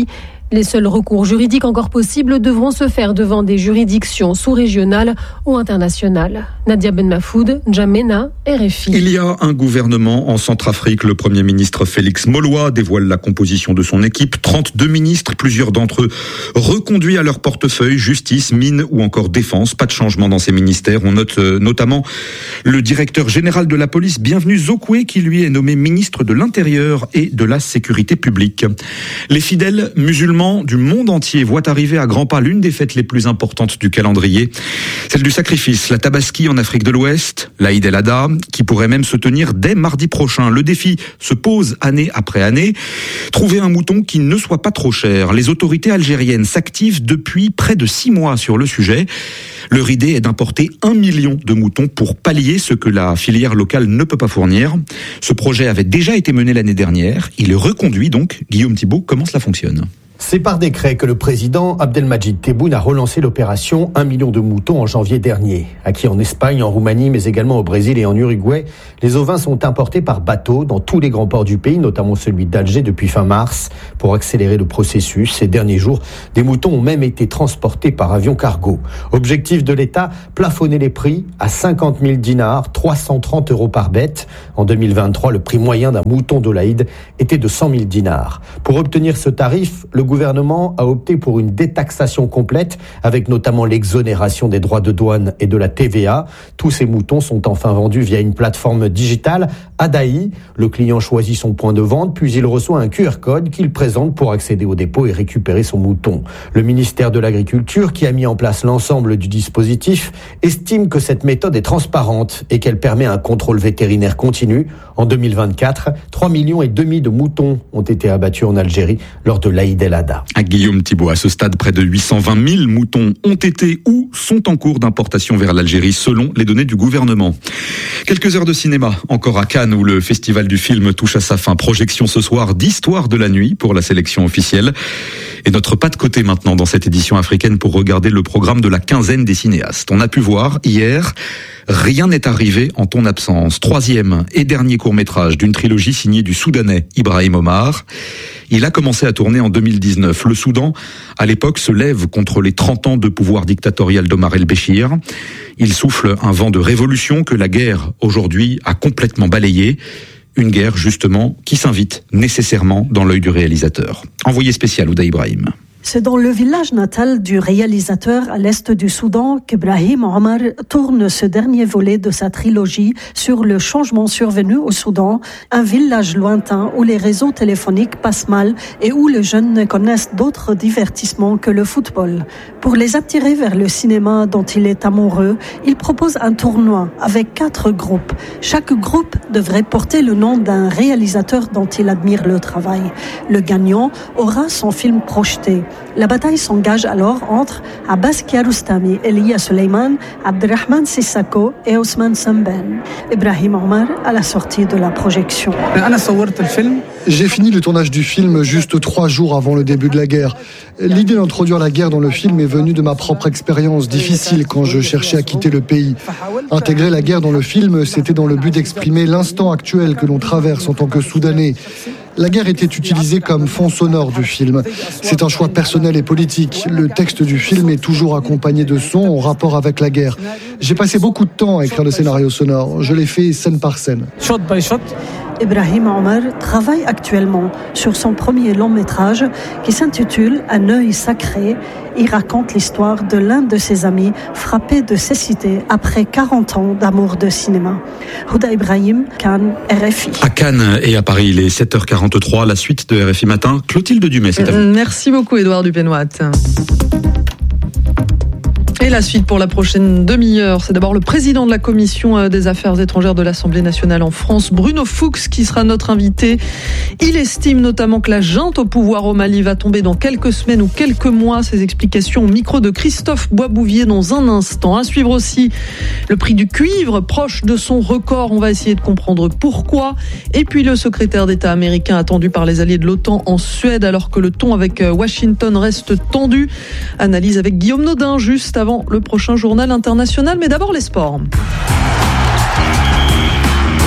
Les seuls recours juridiques encore possibles devront se faire devant des juridictions sous-régionales ou internationales. Nadia Ben Mafoud, N'Djamena, R F I. Il y a un gouvernement en Centrafrique. Le Premier ministre Félix Moloa dévoile la composition de son équipe. trente-deux ministres, plusieurs d'entre eux reconduits à leur portefeuille, justice, mine ou encore défense. Pas de changement dans ces ministères. On note euh, notamment le directeur général de la police, Bienvenu Zokwe, qui lui est nommé ministre de l'Intérieur et de la Sécurité publique. Les fidèles musulmans du monde entier voient arriver à grands pas l'une des fêtes les plus importantes du calendrier, celle du sacrifice, la Tabaski en Afrique de l'Ouest, l'Aïd el-Adha, qui pourrait même se tenir dès mardi prochain. Le défi se pose année après année, trouver un mouton qui ne soit pas trop cher. Les autorités algériennes s'activent depuis près de six mois sur le sujet. Leur idée est d'importer un million de moutons pour pallier ce que la filière locale ne peut pas fournir. Ce projet avait déjà été mené l'année dernière. Il est reconduit donc. Guillaume Thibault, comment cela fonctionne ? C'est par décret que le président Abdelmadjid Tebboune a relancé l'opération un million de moutons en janvier dernier. Acquis en Espagne, en Roumanie, mais également au Brésil et en Uruguay, les ovins sont importés par bateau dans tous les grands ports du pays, notamment celui d'Alger depuis fin mars. Pour accélérer le processus, ces derniers jours, des moutons ont même été transportés par avion cargo. Objectif de l'État, plafonner les prix à cinquante mille dinars, trois cent trente euros par bête. En deux mille vingt-trois, le prix moyen d'un mouton de l'Aïd était de cent mille dinars. Pour obtenir ce tarif, le gouvernement a opté pour une détaxation complète, avec notamment l'exonération des droits de douane et de la T V A. Tous ces moutons sont enfin vendus via une plateforme digitale, Adaï. Le client choisit son point de vente, puis il reçoit un Q R code qu'il présente pour accéder au dépôt et récupérer son mouton. Le ministère de l'Agriculture, qui a mis en place l'ensemble du dispositif, estime que cette méthode est transparente et qu'elle permet un contrôle vétérinaire continu. En deux mille vingt-quatre, trois millions et demi de moutons ont été abattus en Algérie lors de l'Aïd el-Adha. À Guillaume Thibault, à ce stade, près de huit cent vingt mille moutons ont été ou sont en cours d'importation vers l'Algérie, selon les données du gouvernement. Quelques heures de cinéma, encore à Cannes, où le festival du film touche à sa fin. Projection ce soir d'Histoire de la nuit pour la sélection officielle. Et notre pas de côté maintenant dans cette édition africaine pour regarder le programme de la quinzaine des cinéastes. On a pu voir hier Rien n'est arrivé en ton absence. Troisième et dernier court-métrage d'une trilogie signée du Soudanais Ibrahim Omar. Il a commencé à tourner en deux mille dix-neuf. Le Soudan, à l'époque, se lève contre les trente ans de pouvoir dictatorial d'Omar el-Béchir. Il souffle un vent de révolution que la guerre, aujourd'hui, a complètement balayé. Une guerre, justement, qui s'invite nécessairement dans l'œil du réalisateur. Envoyé spécial, Ouda Ibrahim. C'est dans le village natal du réalisateur à l'est du Soudan qu'Ibrahim Omar tourne ce dernier volet de sa trilogie sur le changement survenu au Soudan, un village lointain où les réseaux téléphoniques passent mal et où les jeunes ne connaissent d'autres divertissements que le football. Pour les attirer vers le cinéma dont il est amoureux, il propose un tournoi avec quatre groupes. Chaque groupe devrait porter le nom d'un réalisateur dont il admire le travail. Le gagnant aura son film projeté. La bataille s'engage alors entre Abbas Kiarostami, Elia Suleiman, Abderrahman Sissako et Ousmane Sembène. Ibrahim Omar à la sortie de la projection. J'ai fini le tournage du film juste trois jours avant le début de la guerre. L'idée d'introduire la guerre dans le film est venue de ma propre expérience difficile quand je cherchais à quitter le pays. Intégrer la guerre dans le film, c'était dans le but d'exprimer l'instant actuel que l'on traverse en tant que Soudanais. La guerre était utilisée comme fond sonore du film. C'est un choix personnel et politique. Le texte du film est toujours accompagné de sons en rapport avec la guerre. J'ai passé beaucoup de temps à écrire le scénario sonore. Je l'ai fait scène par scène. Shot by shot. Ibrahim Omar travaille actuellement sur son premier long métrage qui s'intitule Un œil sacré. Il raconte l'histoire de l'un de ses amis frappé de cécité après quarante ans d'amour de cinéma. Ouda Ibrahim, Cannes, R F I. À Cannes et à Paris, il est sept heures quarante-trois, la suite de R F I Matin. Clotilde Dumais, c'est à vous. Merci beaucoup Édouard Dupenoit. Et la suite pour la prochaine demi-heure, c'est d'abord le président de la Commission des Affaires étrangères de l'Assemblée nationale en France, Bruno Fuchs, qui sera notre invité. Il estime notamment que la junte au pouvoir au Mali va tomber dans quelques semaines ou quelques mois. Ses explications au micro de Christophe Boisbouvier dans un instant. À suivre aussi le prix du cuivre, proche de son record. On va essayer de comprendre pourquoi. Et puis le secrétaire d'État américain attendu par les alliés de l'OTAN en Suède, alors que le ton avec Washington reste tendu. Analyse avec Guillaume Nodin, juste avant le prochain journal international, mais d'abord les sports.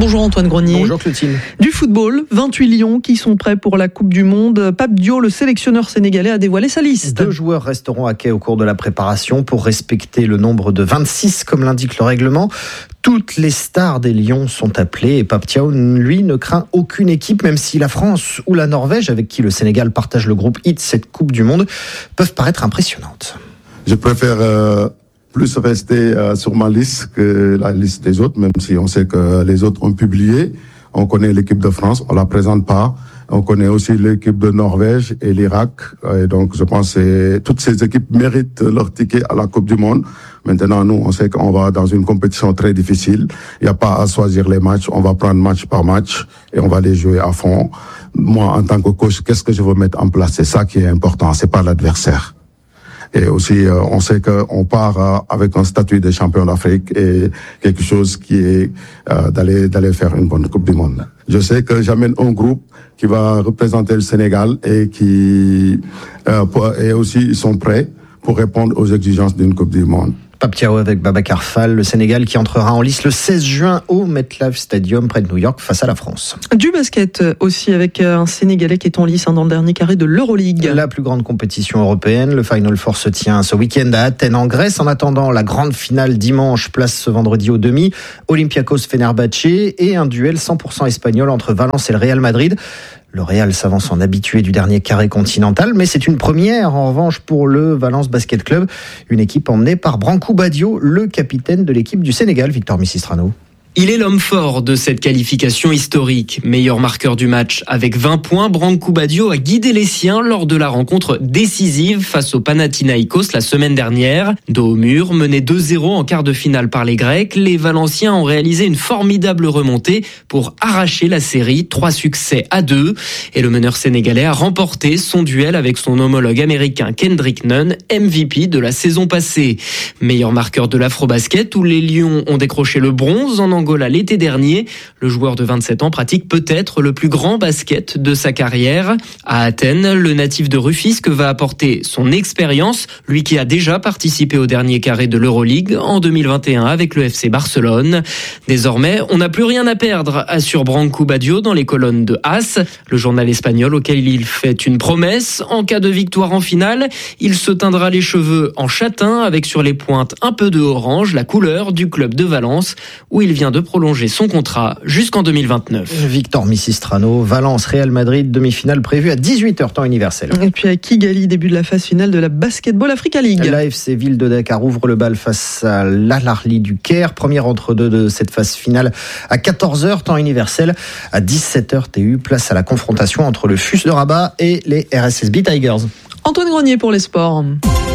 Bonjour Antoine Grenier. Bonjour Clotilde. Du football, vingt-huit lions qui sont prêts pour la Coupe du Monde. Pape Diop, le sélectionneur sénégalais, a dévoilé sa liste. Deux joueurs resteront à quai au cours de la préparation pour respecter le nombre de vingt-six comme l'indique le règlement. Toutes les stars des Lions sont appelées et Pape Thiaw, lui, ne craint aucune équipe, même si la France ou la Norvège, avec qui le Sénégal partage le groupe I T cette Coupe du Monde, peuvent paraître impressionnantes. Je préfère euh, plus rester euh, sur ma liste que la liste des autres, même si on sait que les autres ont publié. On connaît l'équipe de France, on la présente pas. On connaît aussi l'équipe de Norvège et l'Irak. Et donc, je pense que toutes ces équipes méritent leur ticket à la Coupe du Monde. Maintenant, nous, on sait qu'on va dans une compétition très difficile. Il n'y a pas à choisir les matchs. On va prendre match par match et on va les jouer à fond. Moi, en tant que coach, qu'est-ce que je veux mettre en place? C'est ça qui est important. C'est pas l'adversaire. Et aussi, euh, on sait qu'on part euh, avec un statut de champion d'Afrique et quelque chose qui est euh, d'aller d'aller faire une bonne Coupe du Monde. Je sais que j'amène un groupe qui va représenter le Sénégal et qui euh, et aussi ils sont prêts pour répondre aux exigences d'une Coupe du Monde. Pape Thiaw avec Babacar Fall, le Sénégal qui entrera en lice le seize juin au MetLife Stadium près de New York face à la France. Du basket aussi avec un Sénégalais qui est en lice dans le dernier carré de l'Euroleague. La plus grande compétition européenne, le Final Four se tient ce week-end à Athènes en Grèce. En attendant la grande finale dimanche, place ce vendredi au demi, Olympiakos-Fenerbahçe et un duel cent pour cent espagnol entre Valence et le Real Madrid. Le Real s'avance en habitué du dernier carré continental, mais c'est une première en revanche pour le Valence Basket Club, une équipe emmenée par Branco Badio, le capitaine de l'équipe du Sénégal, Victor Missistrano. Il est l'homme fort de cette qualification historique. Meilleur marqueur du match avec vingt points, Branco Badio a guidé les siens lors de la rencontre décisive face au Panathinaïkos la semaine dernière. Dos au mur, mené deux zéro en quart de finale par les Grecs, les Valenciens ont réalisé une formidable remontée pour arracher la série, trois succès à deux. Et le meneur sénégalais a remporté son duel avec son homologue américain Kendrick Nunn, M V P de la saison passée. Meilleur marqueur de l'Afrobasket où les Lions ont décroché le bronze en Angola l'été dernier. Le joueur de vingt-sept ans pratique peut-être le plus grand basket de sa carrière. À Athènes, le natif de Rufisque va apporter son expérience, lui qui a déjà participé au dernier carré de l'Euroleague en deux mille vingt et un avec le F C Barcelone. Désormais, on n'a plus rien à perdre, assure Branco Badio dans les colonnes de As, le journal espagnol auquel il fait une promesse. En cas de victoire en finale, il se teindra les cheveux en châtain avec sur les pointes un peu de orange, la couleur du club de Valence où il vient de prolonger son contrat jusqu'en deux mille vingt-neuf. Victor Missistrano, Valence, Real Madrid, demi-finale prévue à dix-huit heures temps universel. Et puis à Kigali, début de la phase finale de la Basketball Africa League. L'A F C Ville de Dakar ouvre le bal face à l'Al Ahly du Caire. Première entre-deux de cette phase finale à quatorze heures temps universel. À dix-sept heures T U, place à la confrontation entre le F U S de Rabat et les R S S B Tigers. Antoine Grenier pour les sports.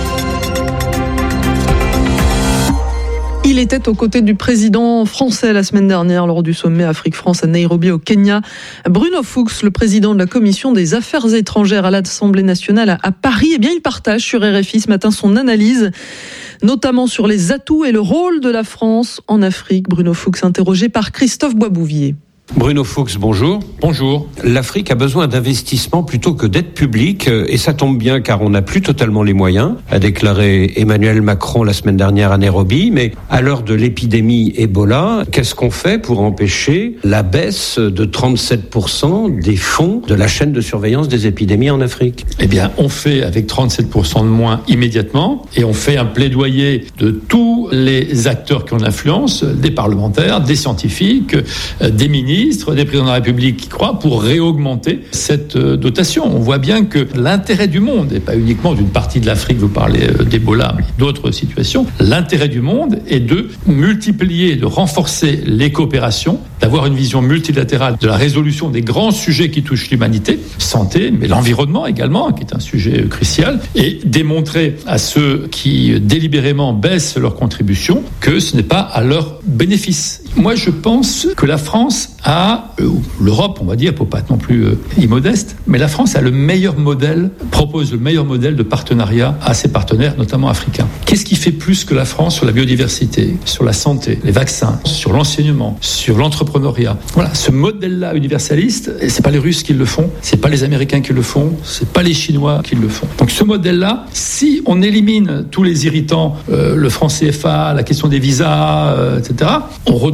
Il était aux côtés du président français la semaine dernière lors du sommet Afrique-France à Nairobi au Kenya. Bruno Fuchs, le président de la commission des affaires étrangères à l'Assemblée nationale à Paris, eh bien, il partage sur R F I ce matin son analyse, notamment sur les atouts et le rôle de la France en Afrique. Bruno Fuchs interrogé par Christophe Boisbouvier. Bruno Fuchs, bonjour. Bonjour. L'Afrique a besoin d'investissement plutôt que d'aide publique, et ça tombe bien car on n'a plus totalement les moyens, a déclaré Emmanuel Macron la semaine dernière à Nairobi. Mais à l'heure de l'épidémie Ebola, qu'est-ce qu'on fait pour empêcher la baisse de trente-sept pour cent des fonds de la chaîne de surveillance des épidémies en Afrique? Eh bien, on fait avec trente-sept pour cent de moins immédiatement, et on fait un plaidoyer de tous les acteurs qui ont l'influence, des parlementaires, des scientifiques, des ministres, des présidents de la République qui croient pour réaugmenter cette dotation. On voit bien que l'intérêt du monde, et pas uniquement d'une partie de l'Afrique, vous parlez d'Ebola, mais d'autres situations, l'intérêt du monde est de multiplier, de renforcer les coopérations, d'avoir une vision multilatérale de la résolution des grands sujets qui touchent l'humanité, santé, mais l'environnement également, qui est un sujet crucial, et démontrer à ceux qui délibérément baissent leurs contributions que ce n'est pas à leur bénéfice. Moi, je pense que la France a, euh, l'Europe, on va dire, pour pas être non plus euh, immodeste, mais la France a le meilleur modèle, propose le meilleur modèle de partenariat à ses partenaires, notamment africains. Qu'est-ce qui fait plus que la France sur la biodiversité, sur la santé, les vaccins, sur l'enseignement, sur l'entrepreneuriat? Voilà, ce modèle-là universaliste, et c'est pas les Russes qui le font, c'est pas les Américains qui le font, c'est pas les Chinois qui le font. Donc ce modèle-là, si on élimine tous les irritants, euh, le franc C F A, la question des visas, euh, et cetera, on retrouve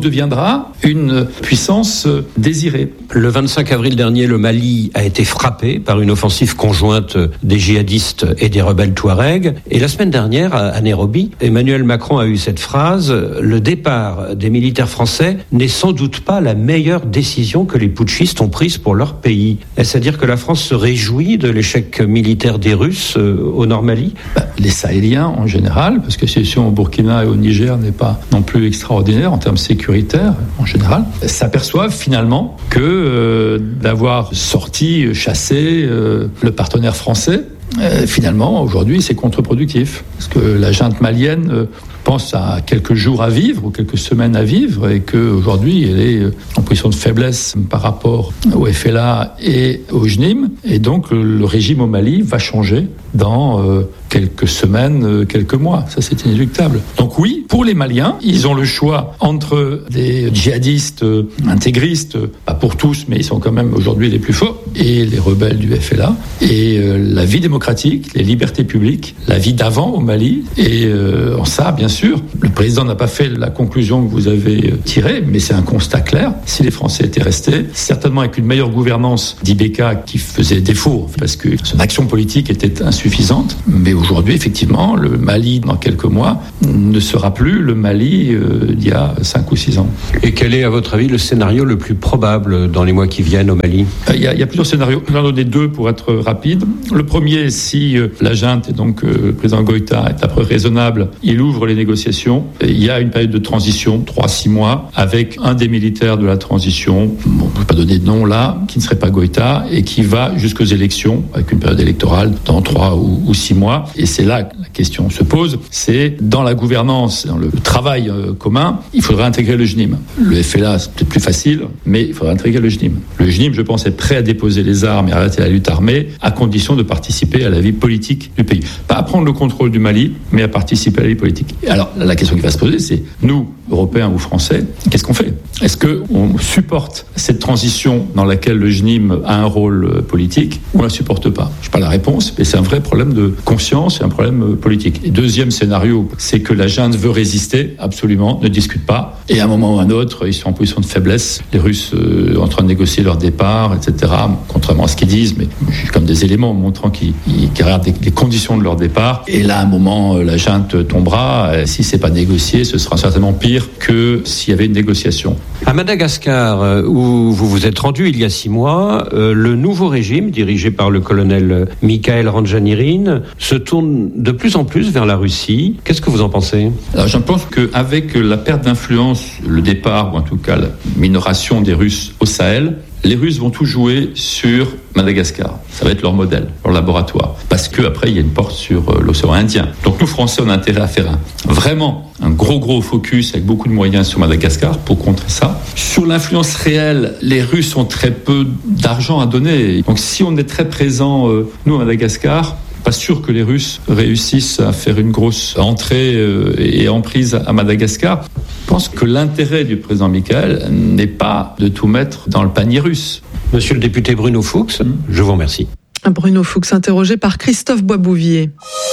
redeviendra une puissance désirée. Le vingt-cinq avril dernier, le Mali a été frappé par une offensive conjointe des djihadistes et des rebelles touaregs. Et la semaine dernière, à Nairobi, Emmanuel Macron a eu cette phrase: le départ des militaires français n'est sans doute pas la meilleure décision que les putschistes ont prise pour leur pays. Est-ce à dire que la France se réjouit de l'échec militaire des Russes euh, au Nord Mali? bah, Les Sahéliens en général, parce que la situation au Burkina et au Niger n'est pas non plus extraordinaire en termes sécuritaires en général, s'aperçoivent finalement que euh, d'avoir sorti, chassé euh, le partenaire français, euh, finalement aujourd'hui c'est contre-productif. Parce que la junte malienne euh, pense à quelques jours à vivre ou quelques semaines à vivre et qu'aujourd'hui elle est en position de faiblesse par rapport au F L A et au J N I M. Et donc le régime au Mali va changer dans euh, quelques semaines, euh, quelques mois. Ça, c'est inéluctable. Donc oui, pour les Maliens, ils ont le choix entre des djihadistes euh, intégristes, pas pour tous, mais ils sont quand même aujourd'hui les plus forts, et les rebelles du F L A, et euh, la vie démocratique, les libertés publiques, la vie d'avant au Mali. Et euh, en ça, bien sûr, le président n'a pas fait la conclusion que vous avez tirée, mais c'est un constat clair. Si les Français étaient restés, certainement avec une meilleure gouvernance d'I B K qui faisait défaut, parce que son action politique était insuffisante, mais aujourd'hui, effectivement, le Mali, dans quelques mois, ne sera plus le Mali euh, d'il y a cinq ou six ans. Et quel est, à votre avis, le scénario le plus probable dans les mois qui viennent au Mali ? Il y a, il y a plusieurs scénarios. Je vais en donner deux pour être rapide. Le premier, si euh, la junte, et donc euh, le président Goïta, est après raisonnable, il ouvre les négociations. Il y a une période de transition, trois à six mois, avec un des militaires de la transition, bon, on ne peut pas donner de nom là, qui ne serait pas Goïta, et qui va jusqu'aux élections, avec une période électorale dans trois ou, ou six mois. Et c'est là que la question se pose, c'est dans la gouvernance, dans le travail euh, commun, il faudrait intégrer le J N I M. Le F L A, c'est peut-être plus facile, mais il faudrait intégrer le J N I M. Le J N I M, je pense, est prêt à déposer les armes et à arrêter la lutte armée, à condition de participer à la vie politique du pays. Pas à prendre le contrôle du Mali, mais à participer à la vie politique. Et alors, la question qui va se poser, c'est, nous, Européens ou Français, qu'est-ce qu'on fait ? Est-ce qu'on supporte cette transition dans laquelle le J N I M a un rôle politique, ou on ne la supporte pas ? Je n'ai pas la réponse, mais c'est un vrai problème de conscience et un problème politique. Et deuxième scénario, c'est que la junte veut résister, absolument, ne discute pas, et à un moment ou à un autre, ils sont en position de faiblesse. Les Russes euh, en train de négocier leur départ, et cetera, contrairement à ce qu'ils disent, mais j'ai comme des éléments montrant qu'ils, qu'ils regardent les conditions de leur départ. Et là, à un moment, la junte tombera. Et si c'est pas négocié, ce sera certainement pire que s'il y avait une négociation. À Madagascar, où vous vous êtes rendu il y a six mois, euh, le nouveau régime, dirigé par le colonel Mikhail Randjanirin, se tourne de plus en plus vers la Russie. Qu'est-ce que vous en pensez ? Alors, je pense qu'avec la perte d'influence, le départ, ou en tout cas la minoration des Russes au Sahel, les Russes vont tout jouer sur Madagascar. Ça va être leur modèle, leur laboratoire. Parce qu'après, il y a une porte sur l'océan Indien. Donc nous, Français, on a intérêt à faire un, vraiment un gros, gros focus avec beaucoup de moyens sur Madagascar pour contrer ça. Sur l'influence réelle, les Russes ont très peu d'argent à donner. Donc si on est très présent, euh, nous, à Madagascar, pas sûr que les Russes réussissent à faire une grosse entrée et emprise à Madagascar. Je pense que l'intérêt du président Mikhail n'est pas de tout mettre dans le panier russe. Monsieur le député Bruno Fuchs, je vous remercie. Bruno Fuchs, interrogé par Christophe Boisbouvier.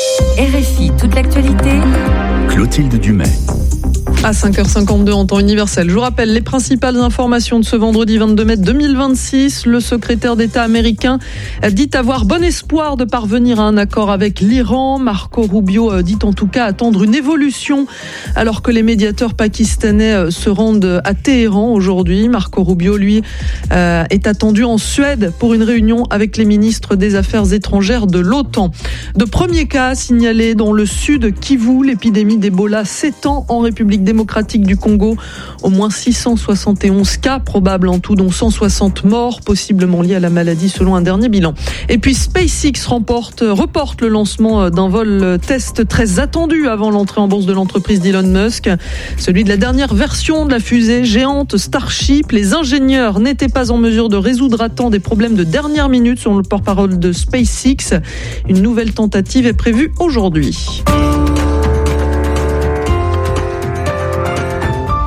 R F I, toute l'actualité. Clotilde Dumais. À cinq heures cinquante-deux en temps universel. Je vous rappelle les principales informations de ce vendredi vingt-deux mai deux mille vingt-six. Le secrétaire d'État américain dit avoir bon espoir de parvenir à un accord avec l'Iran. Marco Rubio dit en tout cas attendre une évolution alors que les médiateurs pakistanais se rendent à Téhéran aujourd'hui. Marco Rubio, lui, est attendu en Suède pour une réunion avec les ministres des Affaires étrangères de l'OTAN. De premiers cas signalés dans le sud Kivu, l'épidémie d'Ebola s'étend en République démocratique du Congo. Au moins six cent soixante et onze cas probables en tout, dont cent soixante morts, possiblement liés à la maladie selon un dernier bilan. Et puis SpaceX remporte, reporte le lancement d'un vol test très attendu avant l'entrée en bourse de l'entreprise d'Elon Musk, celui de la dernière version de la fusée géante Starship. Les ingénieurs n'étaient pas en mesure de résoudre à temps des problèmes de dernière minute selon le porte-parole de SpaceX. Une nouvelle tentative est prévue aujourd'hui.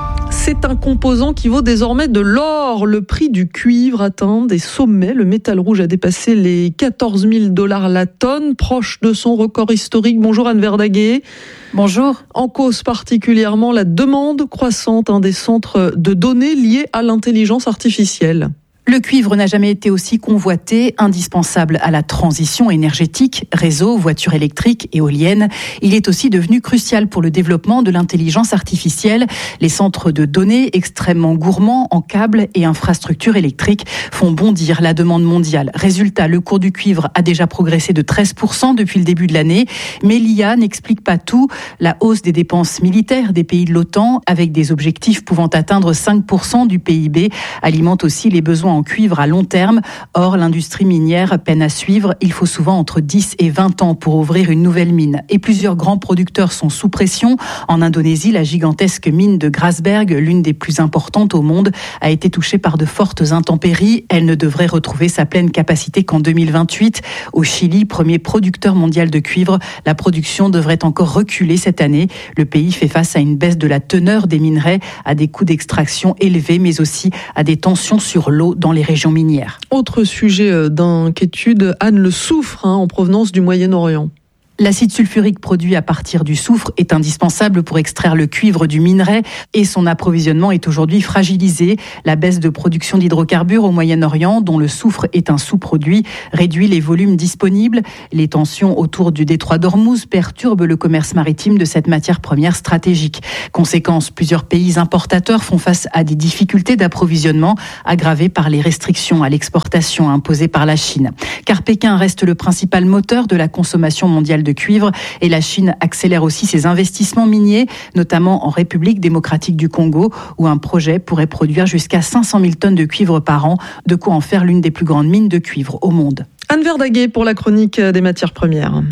C'est un composant qui vaut désormais de l'or. Le prix du cuivre atteint des sommets. Le métal rouge a dépassé les quatorze mille dollars la tonne, proche de son record historique. Bonjour Anne Verdaguet. Bonjour. En cause particulièrement la demande croissante hein, des centres de données liés à l'intelligence artificielle. Le cuivre n'a jamais été aussi convoité, indispensable à la transition énergétique, réseaux, voitures électriques, éoliennes. Il est aussi devenu crucial pour le développement de l'intelligence artificielle. Les centres de données extrêmement gourmands en câbles et infrastructures électriques font bondir la demande mondiale. Résultat, le cours du cuivre a déjà progressé de treize pour cent depuis le début de l'année. Mais l'I A n'explique pas tout. La hausse des dépenses militaires des pays de l'OTAN, avec des objectifs pouvant atteindre cinq pour cent du P I B, alimente aussi les besoins en cuivre à long terme. Or, l'industrie minière peine à suivre. Il faut souvent entre dix et vingt ans pour ouvrir une nouvelle mine. Et plusieurs grands producteurs sont sous pression. En Indonésie, la gigantesque mine de Grasberg, l'une des plus importantes au monde, a été touchée par de fortes intempéries. Elle ne devrait retrouver sa pleine capacité qu'en deux mille vingt-huit. Au Chili, premier producteur mondial de cuivre, la production devrait encore reculer cette année. Le pays fait face à une baisse de la teneur des minerais, à des coûts d'extraction élevés, mais aussi à des tensions sur l'eau dans les régions minières. Autre sujet d'inquiétude, Anne, le soufre hein, en provenance du Moyen-Orient. L'acide sulfurique produit à partir du soufre est indispensable pour extraire le cuivre du minerai et son approvisionnement est aujourd'hui fragilisé. La baisse de production d'hydrocarbures au Moyen-Orient, dont le soufre est un sous-produit, réduit les volumes disponibles. Les tensions autour du détroit d'Ormuz perturbent le commerce maritime de cette matière première stratégique. Conséquence, plusieurs pays importateurs font face à des difficultés d'approvisionnement aggravées par les restrictions à l'exportation imposées par la Chine. Car Pékin reste le principal moteur de la consommation mondiale de cuivre et la Chine accélère aussi ses investissements miniers, notamment en République démocratique du Congo, où un projet pourrait produire jusqu'à cinq cent mille tonnes de cuivre par an, de quoi en faire l'une des plus grandes mines de cuivre au monde. Anne Verdaguet pour la chronique des matières premières.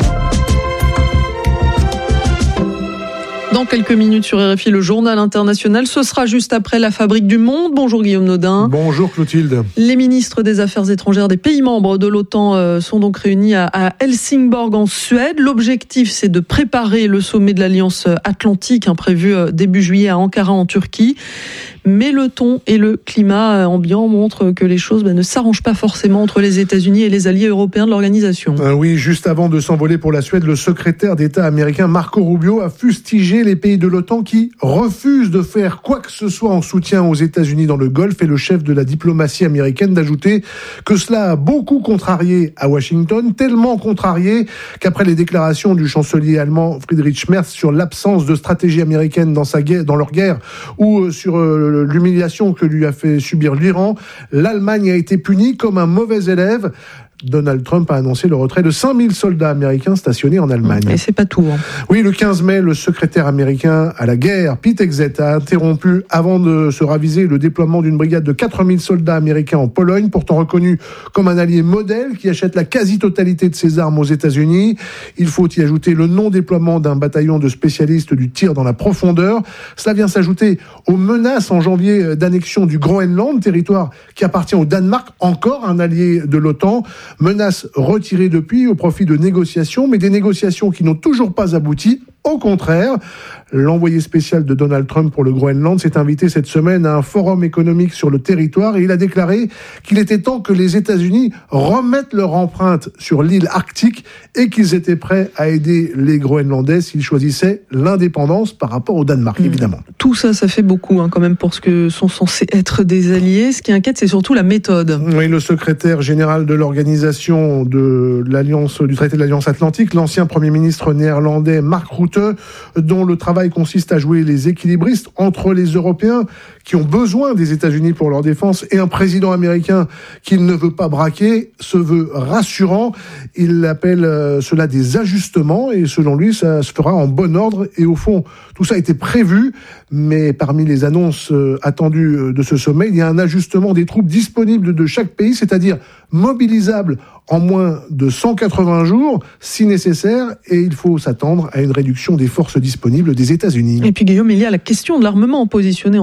Dans quelques minutes sur R F I, le journal international. Ce sera juste après la Fabrique du Monde. Bonjour Guillaume Nodin. Bonjour Clotilde. Les ministres des Affaires étrangères des pays membres de l'OTAN sont donc réunis à Helsingborg en Suède. L'objectif, c'est de préparer le sommet de l'Alliance Atlantique, hein, prévu début juillet à Ankara en Turquie. Mais le ton et le climat ambiant montrent que les choses ben, ne s'arrangent pas forcément entre les États-Unis et les alliés européens de l'organisation. Euh, oui, juste avant de s'envoler pour la Suède, le secrétaire d'État américain Marco Rubio a fustigé les pays de l'OTAN qui refusent de faire quoi que ce soit en soutien aux États-Unis dans le Golfe et le chef de la diplomatie américaine d'ajouter que cela a beaucoup contrarié à Washington, tellement contrarié qu'après les déclarations du chancelier allemand Friedrich Merz sur l'absence de stratégie américaine dans, sa guerre, dans leur guerre ou sur euh, l'humiliation que lui a fait subir l'Iran, l'Allemagne a été punie comme un mauvais élève. Donald Trump a annoncé le retrait de cinq mille soldats américains stationnés en Allemagne. Et c'est pas tout. Hein. Oui, le quinze mai, le secrétaire américain à la guerre, Pete Hegseth, a interrompu avant de se raviser le déploiement d'une brigade de quatre mille soldats américains en Pologne, pourtant reconnu comme un allié modèle qui achète la quasi-totalité de ses armes aux États-Unis. Il faut y ajouter le non-déploiement d'un bataillon de spécialistes du tir dans la profondeur. Cela vient s'ajouter aux menaces en janvier d'annexion du Groenland, territoire qui appartient au Danemark, encore un allié de l'OTAN. Menaces retirées depuis au profit de négociations, mais des négociations qui n'ont toujours pas abouti. Au contraire, l'envoyé spécial de Donald Trump pour le Groenland s'est invité cette semaine à un forum économique sur le territoire et il a déclaré qu'il était temps que les États-Unis remettent leur empreinte sur l'île arctique et qu'ils étaient prêts à aider les Groenlandais s'ils choisissaient l'indépendance par rapport au Danemark, mmh. évidemment. Tout ça, ça fait beaucoup hein, quand même pour ce que sont censés être des alliés. Ce qui inquiète, c'est surtout la méthode. Oui, le secrétaire général de l'organisation de l'Alliance, du traité de l'Alliance Atlantique, l'ancien Premier ministre néerlandais Mark Rutte, dont le travail consiste à jouer les équilibristes entre les Européens qui ont besoin des États-Unis pour leur défense et un président américain qu'il ne veut pas braquer, se veut rassurant. Il appelle cela des ajustements et selon lui, ça se fera en bon ordre. Et au fond, tout ça a été prévu, mais parmi les annonces attendues de ce sommet, il y a un ajustement des troupes disponibles de chaque pays, c'est-à-dire mobilisables en moins de cent quatre-vingts jours, si nécessaire, et il faut s'attendre à une réduction des forces disponibles des États-Unis. Et puis Guillaume, il y a la question de l'armement positionné en Europe.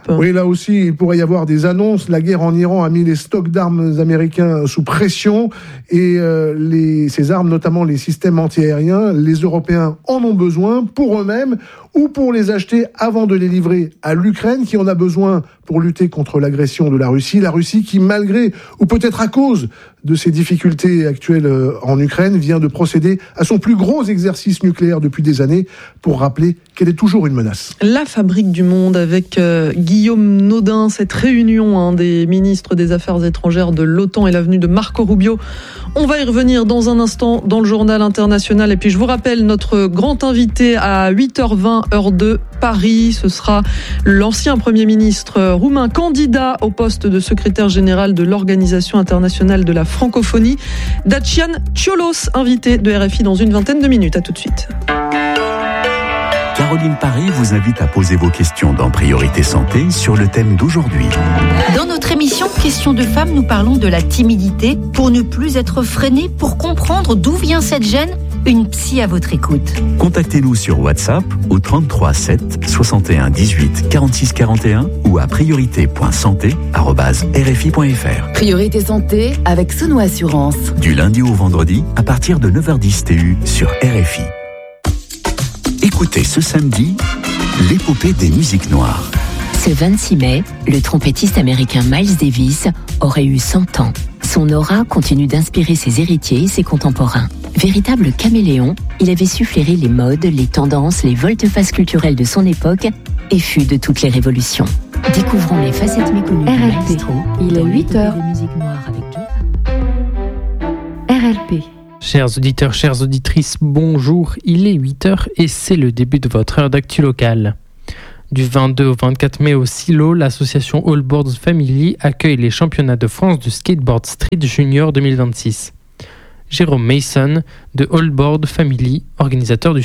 Oui, là aussi, il pourrait y avoir des annonces. La guerre en Iran a mis les stocks d'armes américains sous pression et euh, les, ces armes, notamment les systèmes antiaériens, les Européens en ont besoin pour eux-mêmes ou pour les acheter avant de les livrer à l'Ukraine qui en a besoin pour lutter contre l'agression de la Russie. La Russie qui, malgré ou peut-être à cause de ses difficultés actuelles en Ukraine, vient de procéder à son plus gros exercice nucléaire depuis des années pour rappeler qu'elle est toujours une menace. La Fabrique du Monde avec euh, Guillaume Nodin, cette réunion hein, des ministres des Affaires étrangères de l'OTAN et la venue de Marco Rubio. On va y revenir dans un instant dans le journal international. Et puis je vous rappelle notre grand invité à huit heures vingt, heure de Paris. Ce sera l'ancien Premier ministre roumain, candidat au poste de secrétaire général de l'Organisation internationale de la francophonie, Dacian Cioloș, invité de R F I dans une vingtaine de minutes. À tout de suite. Caroline Paré vous invite à poser vos questions dans Priorité Santé sur le thème d'aujourd'hui. Dans notre émission Questions de femmes, nous parlons de la timidité pour ne plus être freiné, pour comprendre d'où vient cette gêne. Une psy à votre écoute. Contactez-nous sur WhatsApp au trente-trois sept soixante et un dix-huit quarante-six quarante et un ou à priorité point santé arobase r f i point f r. Priorité Santé avec Sono Assurance. Du lundi au vendredi à partir de neuf heures dix T U sur R F I. Écoutez ce samedi l'épopée des musiques noires. Ce vingt-six mai, le trompettiste américain Miles Davis aurait eu cent ans. Son aura continue d'inspirer ses héritiers et ses contemporains. Véritable caméléon, il avait su flairer les modes, les tendances, les volte-face culturelles de son époque et fut de toutes les révolutions. Découvrons les facettes méconnues du maestro. Il est huit heures. R L P. Chers auditeurs, chères auditrices, bonjour. Il est huit heures et c'est le début de votre heure d'actu locale. Du vingt-deux au vingt-quatre mai au Silo, l'association All Boards Family accueille les championnats de France de skateboard street junior deux mille vingt-six. Jérôme Mason de All Board Family, organisateur du